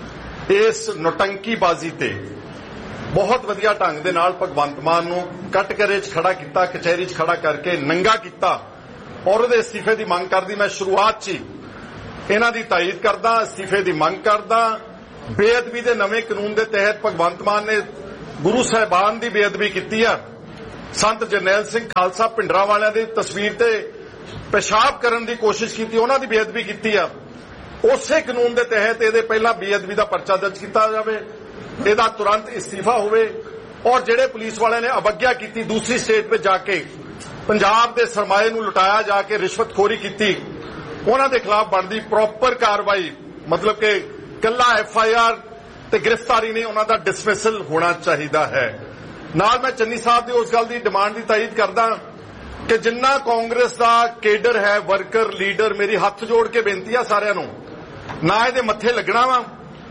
C: ਇਸ ਨੌਟੰਕੀਬਾਜ਼ੀ ਤੇ ਬਹੁਤ ਵਧੀਆ ਢੰਗ ਦੇ ਨਾਲ ਭਗਵੰਤ ਮਾਨ ਨੂੰ ਕਟਘਰੇ 'ਚ ਖੜਾ ਕੀਤਾ, ਕਚਹਿਰੀ 'ਚ ਖੜਾ ਕਰਕੇ ਨੰਗਾ ਕੀਤਾ ਔਰ ਉਹਦੇ ਅਸਤੀਫੇ ਦੀ ਮੰਗ ਕਰਦੀ। ਮੈਂ ਸ਼ੁਰੂਆਤ 'ਚ ਹੀ ਇਹਨਾਂ ਦੀ ਤਾਇਦ ਕਰਦਾ, ਅਸਤੀਫੇ ਦੀ ਮੰਗ ਕਰਦਾ। ਬੇਅਦਬੀ ਦੇ ਨਵੇਂ ਕਾਨੂੰਨ ਦੇ ਤਹਿਤ ਭਗਵੰਤ ਮਾਨ ਨੇ ਗੁਰੂ ਸਾਹਿਬਾਨ ਦੀ ਬੇਅਦਬੀ ਕੀਤੀ ਆ। ਸੰਤ ਜਰਨੈਲ ਸਿੰਘ ਖਾਲਸਾ ਪਿੰਡਰਾਂ ਵਾਲਿਆਂ ਦੀ ਤਸਵੀਰ ਤੇ ਪਿਸ਼ਾਬ ਕਰਨ ਦੀ ਕੋਸ਼ਿਸ਼ ਕੀਤੀ, ਉਹਨਾਂ ਦੀ ਬੇਅਦਬੀ ਕੀਤੀ ਆ। ਉਸੇ ਕਾਨੂੰਨ ਦੇ ਤਹਿਤ ਇਹਦੇ ਪਹਿਲਾਂ ਬੇਅਦਬੀ ਦਾ ਪਰਚਾ ਦਰਜ ਕੀਤਾ ਜਾਵੇ, ਇਹਦਾ ਤੁਰੰਤ ਇਸਤੀਫਾ ਹੋਵੇ ਔਰ ਜਿਹੜੇ ਪੁਲਿਸ ਵਾਲਿਆਂ ਨੇ ਅਵਗਿਆ ਕੀਤੀ, ਦੂਸਰੀ ਸਟੇਟ ਵਿੱਚ ਜਾ ਕੇ ਪੰਜਾਬ ਦੇ ਸਰਮਾਏ ਨੂੰ ਲੁਟਾਇਆ, ਜਾ ਕੇ ਰਿਸ਼ਵਤਖੋਰੀ ਕੀਤੀ, ਉਹਨਾਂ ਦੇ ਖਿਲਾਫ ਬਣਦੀ ਪ੍ਰੋਪਰ ਕਾਰਵਾਈ, ਮਤਲਬ ਕਿ ਕੱਲਾ FIR ਤੇ ਗ੍ਰਿਫਤਾਰੀ ਨਹੀਂ, ਉਹਨਾਂ ਦਾ ਡਿਸਮਿਸਲ ਹੋਣਾ ਚਾਹੀਦਾ ਹੈ। ਨਾਲ ਮੈਂ ਚੰਨੀ ਸਾਹਿਬ ਦੀ ਉਸ ਗੱਲ ਦੀ ਡਿਮਾਂਡ ਦੀ ਤਾਇਦ ਕਰਦਾ ਕਿ ਜਿੰਨਾ ਕਾਂਗਰਸ ਦਾ ਕੇਡਰ ਹੈ, ਵਰਕਰ, ਲੀਡਰ, ਮੇਰੀ ਹੱਥ ਜੋੜ ਕੇ ਬੇਨਤੀ ਆ ਸਾਰਿਆਂ ਨੂੰ, ਨਾ ਇਹਦੇ ਮੱਥੇ ਲੱਗਣਾ ਵਾ,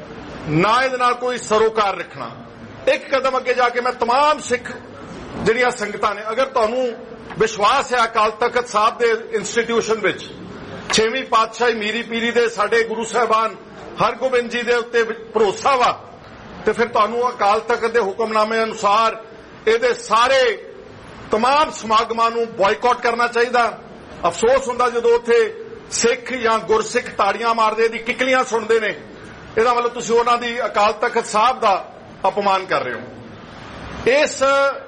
C: ਨਾ ਇਹਦੇ ਨਾਲ ਕੋਈ ਸਰੋਕਾਰ ਰੱਖਣਾ। ਇੱਕ ਕਦਮ ਅੱਗੇ ਜਾ ਕੇ ਮੈਂ तमाम ਸਿੱਖ ਜਿਹੜੀਆਂ ਸੰਗਤਾਂ ਨੇ, ਅਗਰ ਤੁਹਾਨੂੰ ਵਿਸ਼ਵਾਸ ਹੈ ਅਕਾਲ ਤਖ਼ਤ ਸਾਹਿਬ ਦੇ ਇੰਸਟੀਟਿਊਸ਼ਨ ਵਿੱਚ 6ਵੀਂ ਪਾਤਸ਼ਾਹੀ ਮੀਰੀ ਪੀਰੀ ਦੇ ਸਾਡੇ ਗੁਰੂ ਸਾਹਿਬਾਨ ਹਰਗੋਬਿੰਦ ਜੀ ਦੇ ਉੱਤੇ ਭਰੋਸਾ ਵਾ, ਤੇ ਫਿਰ ਤੁਹਾਨੂੰ ਅਕਾਲ ਤਖ਼ਤ ਦੇ ਹੁਕਮਨਾਮੇ ਅਨੁਸਾਰ ਇਹਦੇ ਸਾਰੇ तमाम ਸਮਾਗਮਾਂ ਨੂੰ ਬਾਈਕਾਟ ਕਰਨਾ ਚਾਹੀਦਾ। ਅਫਸੋਸ ਹੁੰਦਾ ਜਦੋਂ ਉੱਥੇ ਸਿੱਖ ਜਾਂ ਗੁਰਸਿੱਖ ਤਾੜੀਆਂ ਮਾਰਦੇ, ਇਹਦੀ ਕਿਕਲੀਆਂ ਸੁਣਦੇ ਨੇ, ਇਹਦਾ ਮਤਲਬ ਤੁਸੀਂ ਉਹਨਾਂ ਦੀ ਅਕਾਲ ਤਖ਼ਤ ਸਾਹਿਬ ਦਾ ਅਪਮਾਨ ਕਰ ਰਹੇ ਹੋ। ਇਸ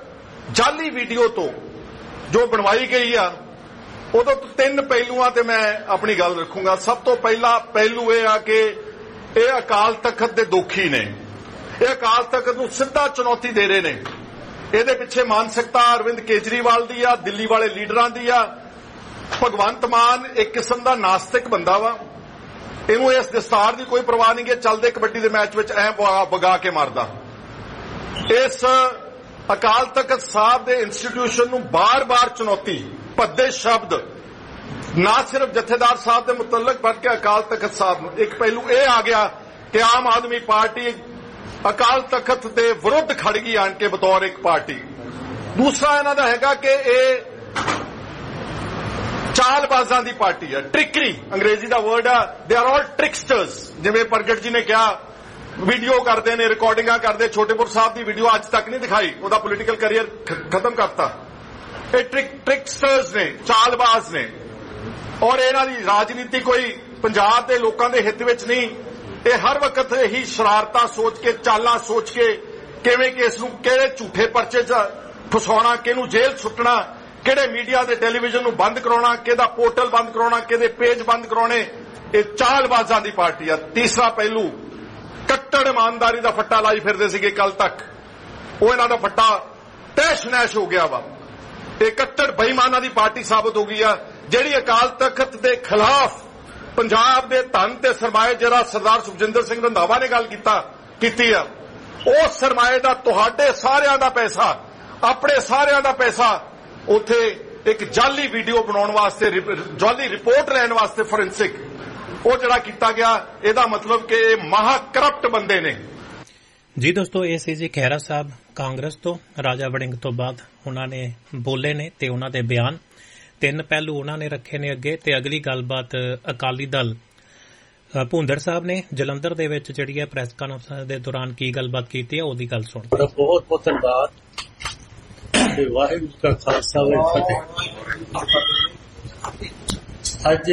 C: ਜਾਲੀ ਵੀਡੀਓ ਤੋਂ ਜੋ ਬਣਵਾਈ ਗਈ ਆ ਉਦੋਂ ਤਿੰਨ ਪਹਿਲੂਆਂ ਤੇ ਮੈਂ ਆਪਣੀ ਗੱਲ ਰੱਖੂੰਗਾ। ਸਭ ਤੋਂ ਪਹਿਲਾ ਪਹਿਲੂ ਇਹ ਆ ਕਿ ਇਹ ਅਕਾਲ ਤਖ਼ਤ ਦੇ ਦੋਖੀ ਨੇ, ਇਹ ਅਕਾਲ ਤਖ਼ਤ ਨੂੰ ਸਿੱਧਾ ਚੁਣੌਤੀ ਦੇ ਰਹੇ ਨੇ। ਇਹਦੇ ਪਿੱਛੇ ਮਾਨਸਿਕਤਾ ਅਰਵਿੰਦ ਕੇਜਰੀਵਾਲ ਦੀ ਆ, ਦਿੱਲੀ ਵਾਲੇ ਲੀਡਰਾਂ ਦੀ ਆ। ਭਗਵੰਤ ਮਾਨ ਇੱਕ ਕਿਸਮ ਦਾ ਨਾਸਤਿਕ ਬੰਦਾ ਵਾ, ਇਹਨੂੰ ਇਸ ਦਸਤਾਰ ਦੀ ਕੋਈ ਪਰਵਾਹ ਨਹੀਂ ਕਿ ਚੱਲਦੇ ਕਬੱਡੀ ਦੇ ਮੈਚ ਵਿੱਚ ਐ ਵਗਾ ਕੇ ਮਾਰਦਾ। ਇਸ ਅਕਾਲ ਤਖ਼ਤ ਸਾਹਿਬ ਦੇ ਇੰਸਟੀਟਿਊਸ਼ਨ ਨੂੰ ਬਾਰ-ਬਾਰ ਚੁਣੌਤੀ, ਭੱਦੇ ਸ਼ਬਦ ਨਾ ਸਿਰਫ ਜਥੇਦਾਰ ਸਾਹਿਬ ਦੇ ਮੁਤਲਕ ਬਲਕਿ ਅਕਾਲ ਤਖ਼ਤ ਸਾਹਿਬ ਨੂੰ। ਇੱਕ ਪਹਿਲੂ ਇਹ ਆ ਗਿਆ ਕਿ ਆਮ ਆਦਮੀ ਪਾਰਟੀ ਅਕਾਲ ਤਖ਼ਤ ਦੇ ਵਿਰੁੱਧ ਖੜ ਗਈ ਆਣ ਕੇ ਬਤੌਰ ਇੱਕ ਪਾਰਟੀ। ਦੂਸਰਾ ਇਹਨਾਂ ਦਾ ਹੈਗਾ ਕਿ ਇਹ ਚਾਲਬਾਜ਼ਾਂ ਦੀ ਪਾਰਟੀ ਹੈ, ਟ੍ਰਿਕਰੀ ਅੰਗਰੇਜ਼ੀ ਦਾ ਵਰਡ ਆ, ਦੇ ਆਰ ਆਲ ਟ੍ਰਿਕਸਟਰਸ। ਜਿਵੇਂ ਪ੍ਰਗਟ ਜੀ ਨੇ ਕਿਹਾ ਵੀਡੀਓ ਕਰਦੇ ਨੇ, ਰਿਕਾਰਡਿੰਗਾਂ ਕਰਦੇ। ਛੋਟੇਪੁਰ ਸਾਹਿਬ ਦੀ ਵੀਡੀਓ ਅੱਜ ਤੱਕ ਨਹੀਂ ਦਿਖਾਈ, ਉਹਦਾ ਪੋਲੀਟੀਕਲ ਕੈਰੀਅਰ ਖਤਮ ਕਰਤਾ। ਇਹ ਟ੍ਰਿਕਸਟਰਸ ਨੇ, ਚਾਲਬਾਜ਼ ਨੇ, ਔਰ ਇਹਨਾਂ ਦੀ ਰਾਜਨੀਤੀ ਕੋਈ ਪੰਜਾਬ ਦੇ ਲੋਕਾਂ ਦੇ ਹਿੱਤ ਵਿੱਚ ਨਹੀਂ। ਇਹ ਹਰ ਵਕਤ ਇਹੀ ਸ਼ਰਾਰਤਾਂ ਸੋਚ ਕੇ, ਚਾਲਾਂ ਸੋਚ ਕੇ, ਕਿਵੇਂ ਕਿ ਇਸ ਨੂੰ ਕਿਹੜੇ ਝੂਠੇ ਪਰਚੇ 'ਚ ਫਸਾਉਣਾ, ਕਿਹਨੂੰ ਜੇਲ੍ਹ ਸੁੱਟਣਾ, ਕਿਹੜੇ ਮੀਡੀਆ ਦੇ ਟੈਲੀਵਿਜ਼ਨ ਨੂੰ ਬੰਦ ਕਰਾਉਣਾ, ਕਿਹਦਾ ਪੋਰਟਲ ਬੰਦ ਕਰਾਉਣਾ, ਕਿਹਦੇ ਪੇਜ ਬੰਦ ਕਰਾਉਣੇ। ਇਹ ਚਾਲਬਾਜ਼ਾਂ ਦੀ ਪਾਰਟੀ ਆ। ਤੀਸਰਾ ਪਹਿਲੂ, ਕੱਟੜ ਇਮਾਨਦਾਰੀ ਦਾ ਫੱਟਾ ਲਾਈ ਫਿਰਦੇ ਸੀਗੇ ਕੱਲ ਤੱਕ, ਉਹ ਇਹਨਾਂ ਦਾ ਫੱਟਾ ਤੈਸ਼ ਨੈਸ਼ ਹੋ ਗਿਆ ਵਾ। ਇਹ ਕੱਟੜ ਬੇਈਮਾਨਾਂ ਦੀ ਪਾਰਟੀ ਸਾਬਤ ਹੋ ਗਈ ਆ, ਜਿਹੜੀ ਅਕਾਲ ਤਖਤ ਦੇ ਖਿਲਾਫ ਪੰਜਾਬ ਦੇ ਧਨ ਤੇ ਸਰਮਾਏ, ਜਿਹੜਾ ਸਰਦਾਰ ਸੁਖਜਿੰਦਰ ਸਿੰਘ ਰੰਧਾਵਾ ਨੇ ਗੱਲ ਕੀਤੀ ਆ, ਉਸ ਸਰਮਾਏ ਦਾ ਤੁਹਾਡੇ ਸਾਰਿਆਂ ਦਾ ਪੈਸਾ, ਆਪਣੇ ਸਾਰਿਆਂ ਦਾ ਪੈਸਾ ਉੱਥੇ ਇੱਕ ਜਾਲੀ ਵੀਡੀਓ ਬਣਾਉਣ ਵਾਸਤੇ, ਜਾਲੀ ਰਿਪੋਰਟ ਲੈਣ ਵਾਸਤੇ, ਫੋਰੈਂਸਿਕ, ਉਹ ਜਿਹੜਾ ਕੀਤਾ ਗਿਆ। ਇਹਦਾ ਮਤਲਬ ਕਿ ਇਹ ਮਹਾ ਕਰਪਟ ਬੰਦੇ ਨੇ।
B: ਜੀ ਦੋਸਤੋ, ਇਹ ਸੀ ਜੀ ਖਹਿਰਾ ਸਾਹਿਬ ਕਾਂਗਰਸ ਤੋਂ। ਰਾਜਾ ਵੜਿੰਗ ਤੋਂ ਬਾਅਦ ਉਹਨਾਂ ਨੇ ਬੋਲੇ ਨੇ ਤੇ ਉਹਨਾਂ ਦੇ ਬਿਆਨ, ਤਿੰਨ ਪਹਿਲੂ ਉਹਨਾਂ ਨੇ ਰੱਖੇ ਨੇ ਅੱਗੇ। ਤੇ ਅਗਲੀ ਗੱਲਬਾਤ ਅਕਾਲੀ ਦਲ ਭੁੰਦੜ ਸਾਹਿਬ ਨੇ ਜਲੰਧਰ ਦੇ ਵਿੱਚ ਜਿਹੜੀ ਹੈ ਪ੍ਰੈਸ ਕਾਨਫਰੰਸ ਦੇ ਦੌਰਾਨ ਕੀ ਗੱਲਬਾਤ ਕੀਤੀ ਹੈ, ਉਹਦੀ ਗੱਲ ਸੁਣਦੇ।
D: ਬਹੁਤ ਬਹੁਤ ਧੰਨਵਾਦ। ਵਾਹਿਗੁਰੂ ਦਾ ਖਾਲਸਾ ਵਾਹਿਗੁਰੂ ਫਤਿਹ। ਅੱਜ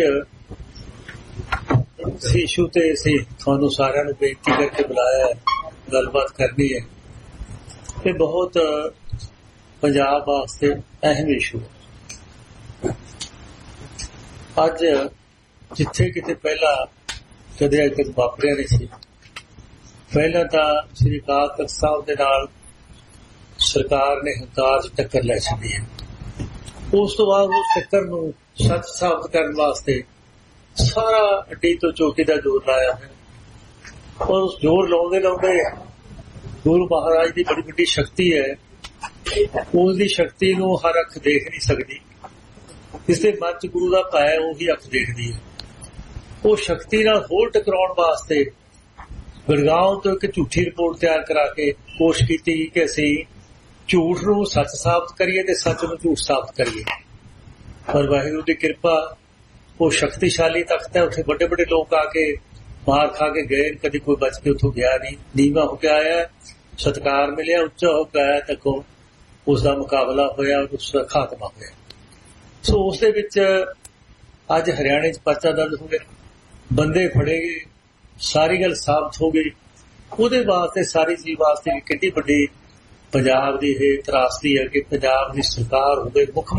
D: ਇਸ਼ੂ ਤੇ ਅਸੀਂ ਤੁਹਾਨੂੰ ਸਾਰਿਆਂ ਨੂੰ ਬੇਨਤੀ ਕਰਕੇ ਬੁਲਾਇਆ, ਗੱਲਬਾਤ ਕਰਨੀ ਹੈ। ਇਹ ਬਹੁਤ ਪੰਜਾਬ ਵਾਸਤੇ ਅਹਿਮ ਇਸ਼ੂ ਹੈ। ਅੱਜ ਜਿੱਥੇ ਕਿਤੇ ਪਹਿਲਾਂ ਕਦੇ ਅਜੇ ਤੱਕ ਵਾਪਰਿਆ ਨਹੀਂ ਸੀ। ਪਹਿਲਾਂ ਤਾਂ ਸ੍ਰੀ ਅਕਾਲ ਤਖਤ ਸਾਹਿਬ ਦੇ ਨਾਲ ਸਰਕਾਰ ਨੇ ਹੰਕਾਰ 'ਚ ਟੱਕਰ ਲੈ ਛੱਡੀ ਹੈ। ਉਸ ਤੋਂ ਬਾਅਦ ਉਸ ਟੱਕਰ ਨੂੰ ਸੱਚ ਸਾਬਤ ਕਰਨ ਵਾਸਤੇ ਸਾਰਾ ਅੱਡੀ ਤੋਂ ਚੋਟੀ ਦਾ ਜ਼ੋਰ ਲਾਇਆ ਹੈ। ਔਰ ਉਸ ਜ਼ੋਰ ਲਾਉਂਦੇ ਗੁਰੂ ਮਹਾਰਾਜ ਦੀ ਬੜੀ ਵੱਡੀ ਸ਼ਕਤੀ ਹੈ। ਉਸ ਦੀ ਸ਼ਕਤੀ ਨੂੰ ਹਰ ਅੱਖ ਦੇਖ ਨਹੀਂ ਸਕਦੀ। ਇਸ ਦੇ ਮਨ 'ਚ ਗੁਰੂ ਦਾ ਭੈ ਉਹੀ ਅੱਖ ਦੇਖਦੀ ਹੈ। ਉਹ ਸ਼ਕਤੀ ਨਾਲ ਹੋਰ ਟਕਰਾਉਣ ਵਾਸਤੇ ਗੁਰਗਾਉਂ ਤੋਂ ਇੱਕ ਝੂਠੀ ਰਿਪੋਰਟ ਤਿਆਰ ਕਰਾ ਕੇ ਕੋਸ਼ਿਸ਼ ਕੀਤੀ ਕਿ ਅਸੀਂ ਝੂਠ ਨੂੰ ਸੱਚ ਸਾਬਤ ਕਰੀਏ ਤੇ ਸੱਚ ਨੂੰ ਝੂਠ ਸਾਬਤ ਕਰੀਏ। ਪਰ ਵਾਹਿਗੁਰੂ ਦੀ ਕਿਰਪਾ, ਉਹ ਸ਼ਕਤੀਸ਼ਾਲੀ ਤਖਤ ਹੈ। ਉੱਥੇ ਵੱਡੇ ਵੱਡੇ ਲੋਕ ਆ ਕੇ ਮਾਰ ਖਾ ਕੇ ਗਏ, ਕਦੀ ਕੋਈ ਬਚ ਕੇ ਉੱਥੋਂ ਗਿਆ ਨਹੀਂ। ਨੀਵਾਂ ਹੋ ਕੇ ਆਇਆ, ਸਤਿਕਾਰ ਮਿਲਿਆ, ਉੱਚਾ ਹੋ ਕੇ ਆਇਆ, ਤੱਕੋ ਉਸ ਦਾ ਮੁਕਾਬਲਾ ਹੋਇਆ, ਉਸ ਦਾ ਖਾਤਮਾ ਹੋਇਆ। ਸੋ ਉਸ ਦੇ ਵਿੱਚ ਅੱਜ ਹਰਿਆਣੇ 'ਚ ਪਰਚਾ ਦਰਜ ਹੋ ਗਿਆ, ਬੰਦੇ ਫੜੇ ਗਏ, ਸਾਰੀ ਗੱਲ ਸਾਬਤ ਹੋ ਗਈ। ਉਹਦੇ ਵਾਸਤੇ ਸਾਰੀ ਚੀਜ਼ ਵਾਸਤੇ ਕਿੰਨੀ ਵੱਡੀ ਪੰਜਾਬ ਦੀ ਇਹ ਤਰਾਸਦੀ ਹੈ ਕਿ ਪੰਜਾਬ ਦੀ ਸਰਕਾਰ ਹੋਵੇ, ਮੁੱਖ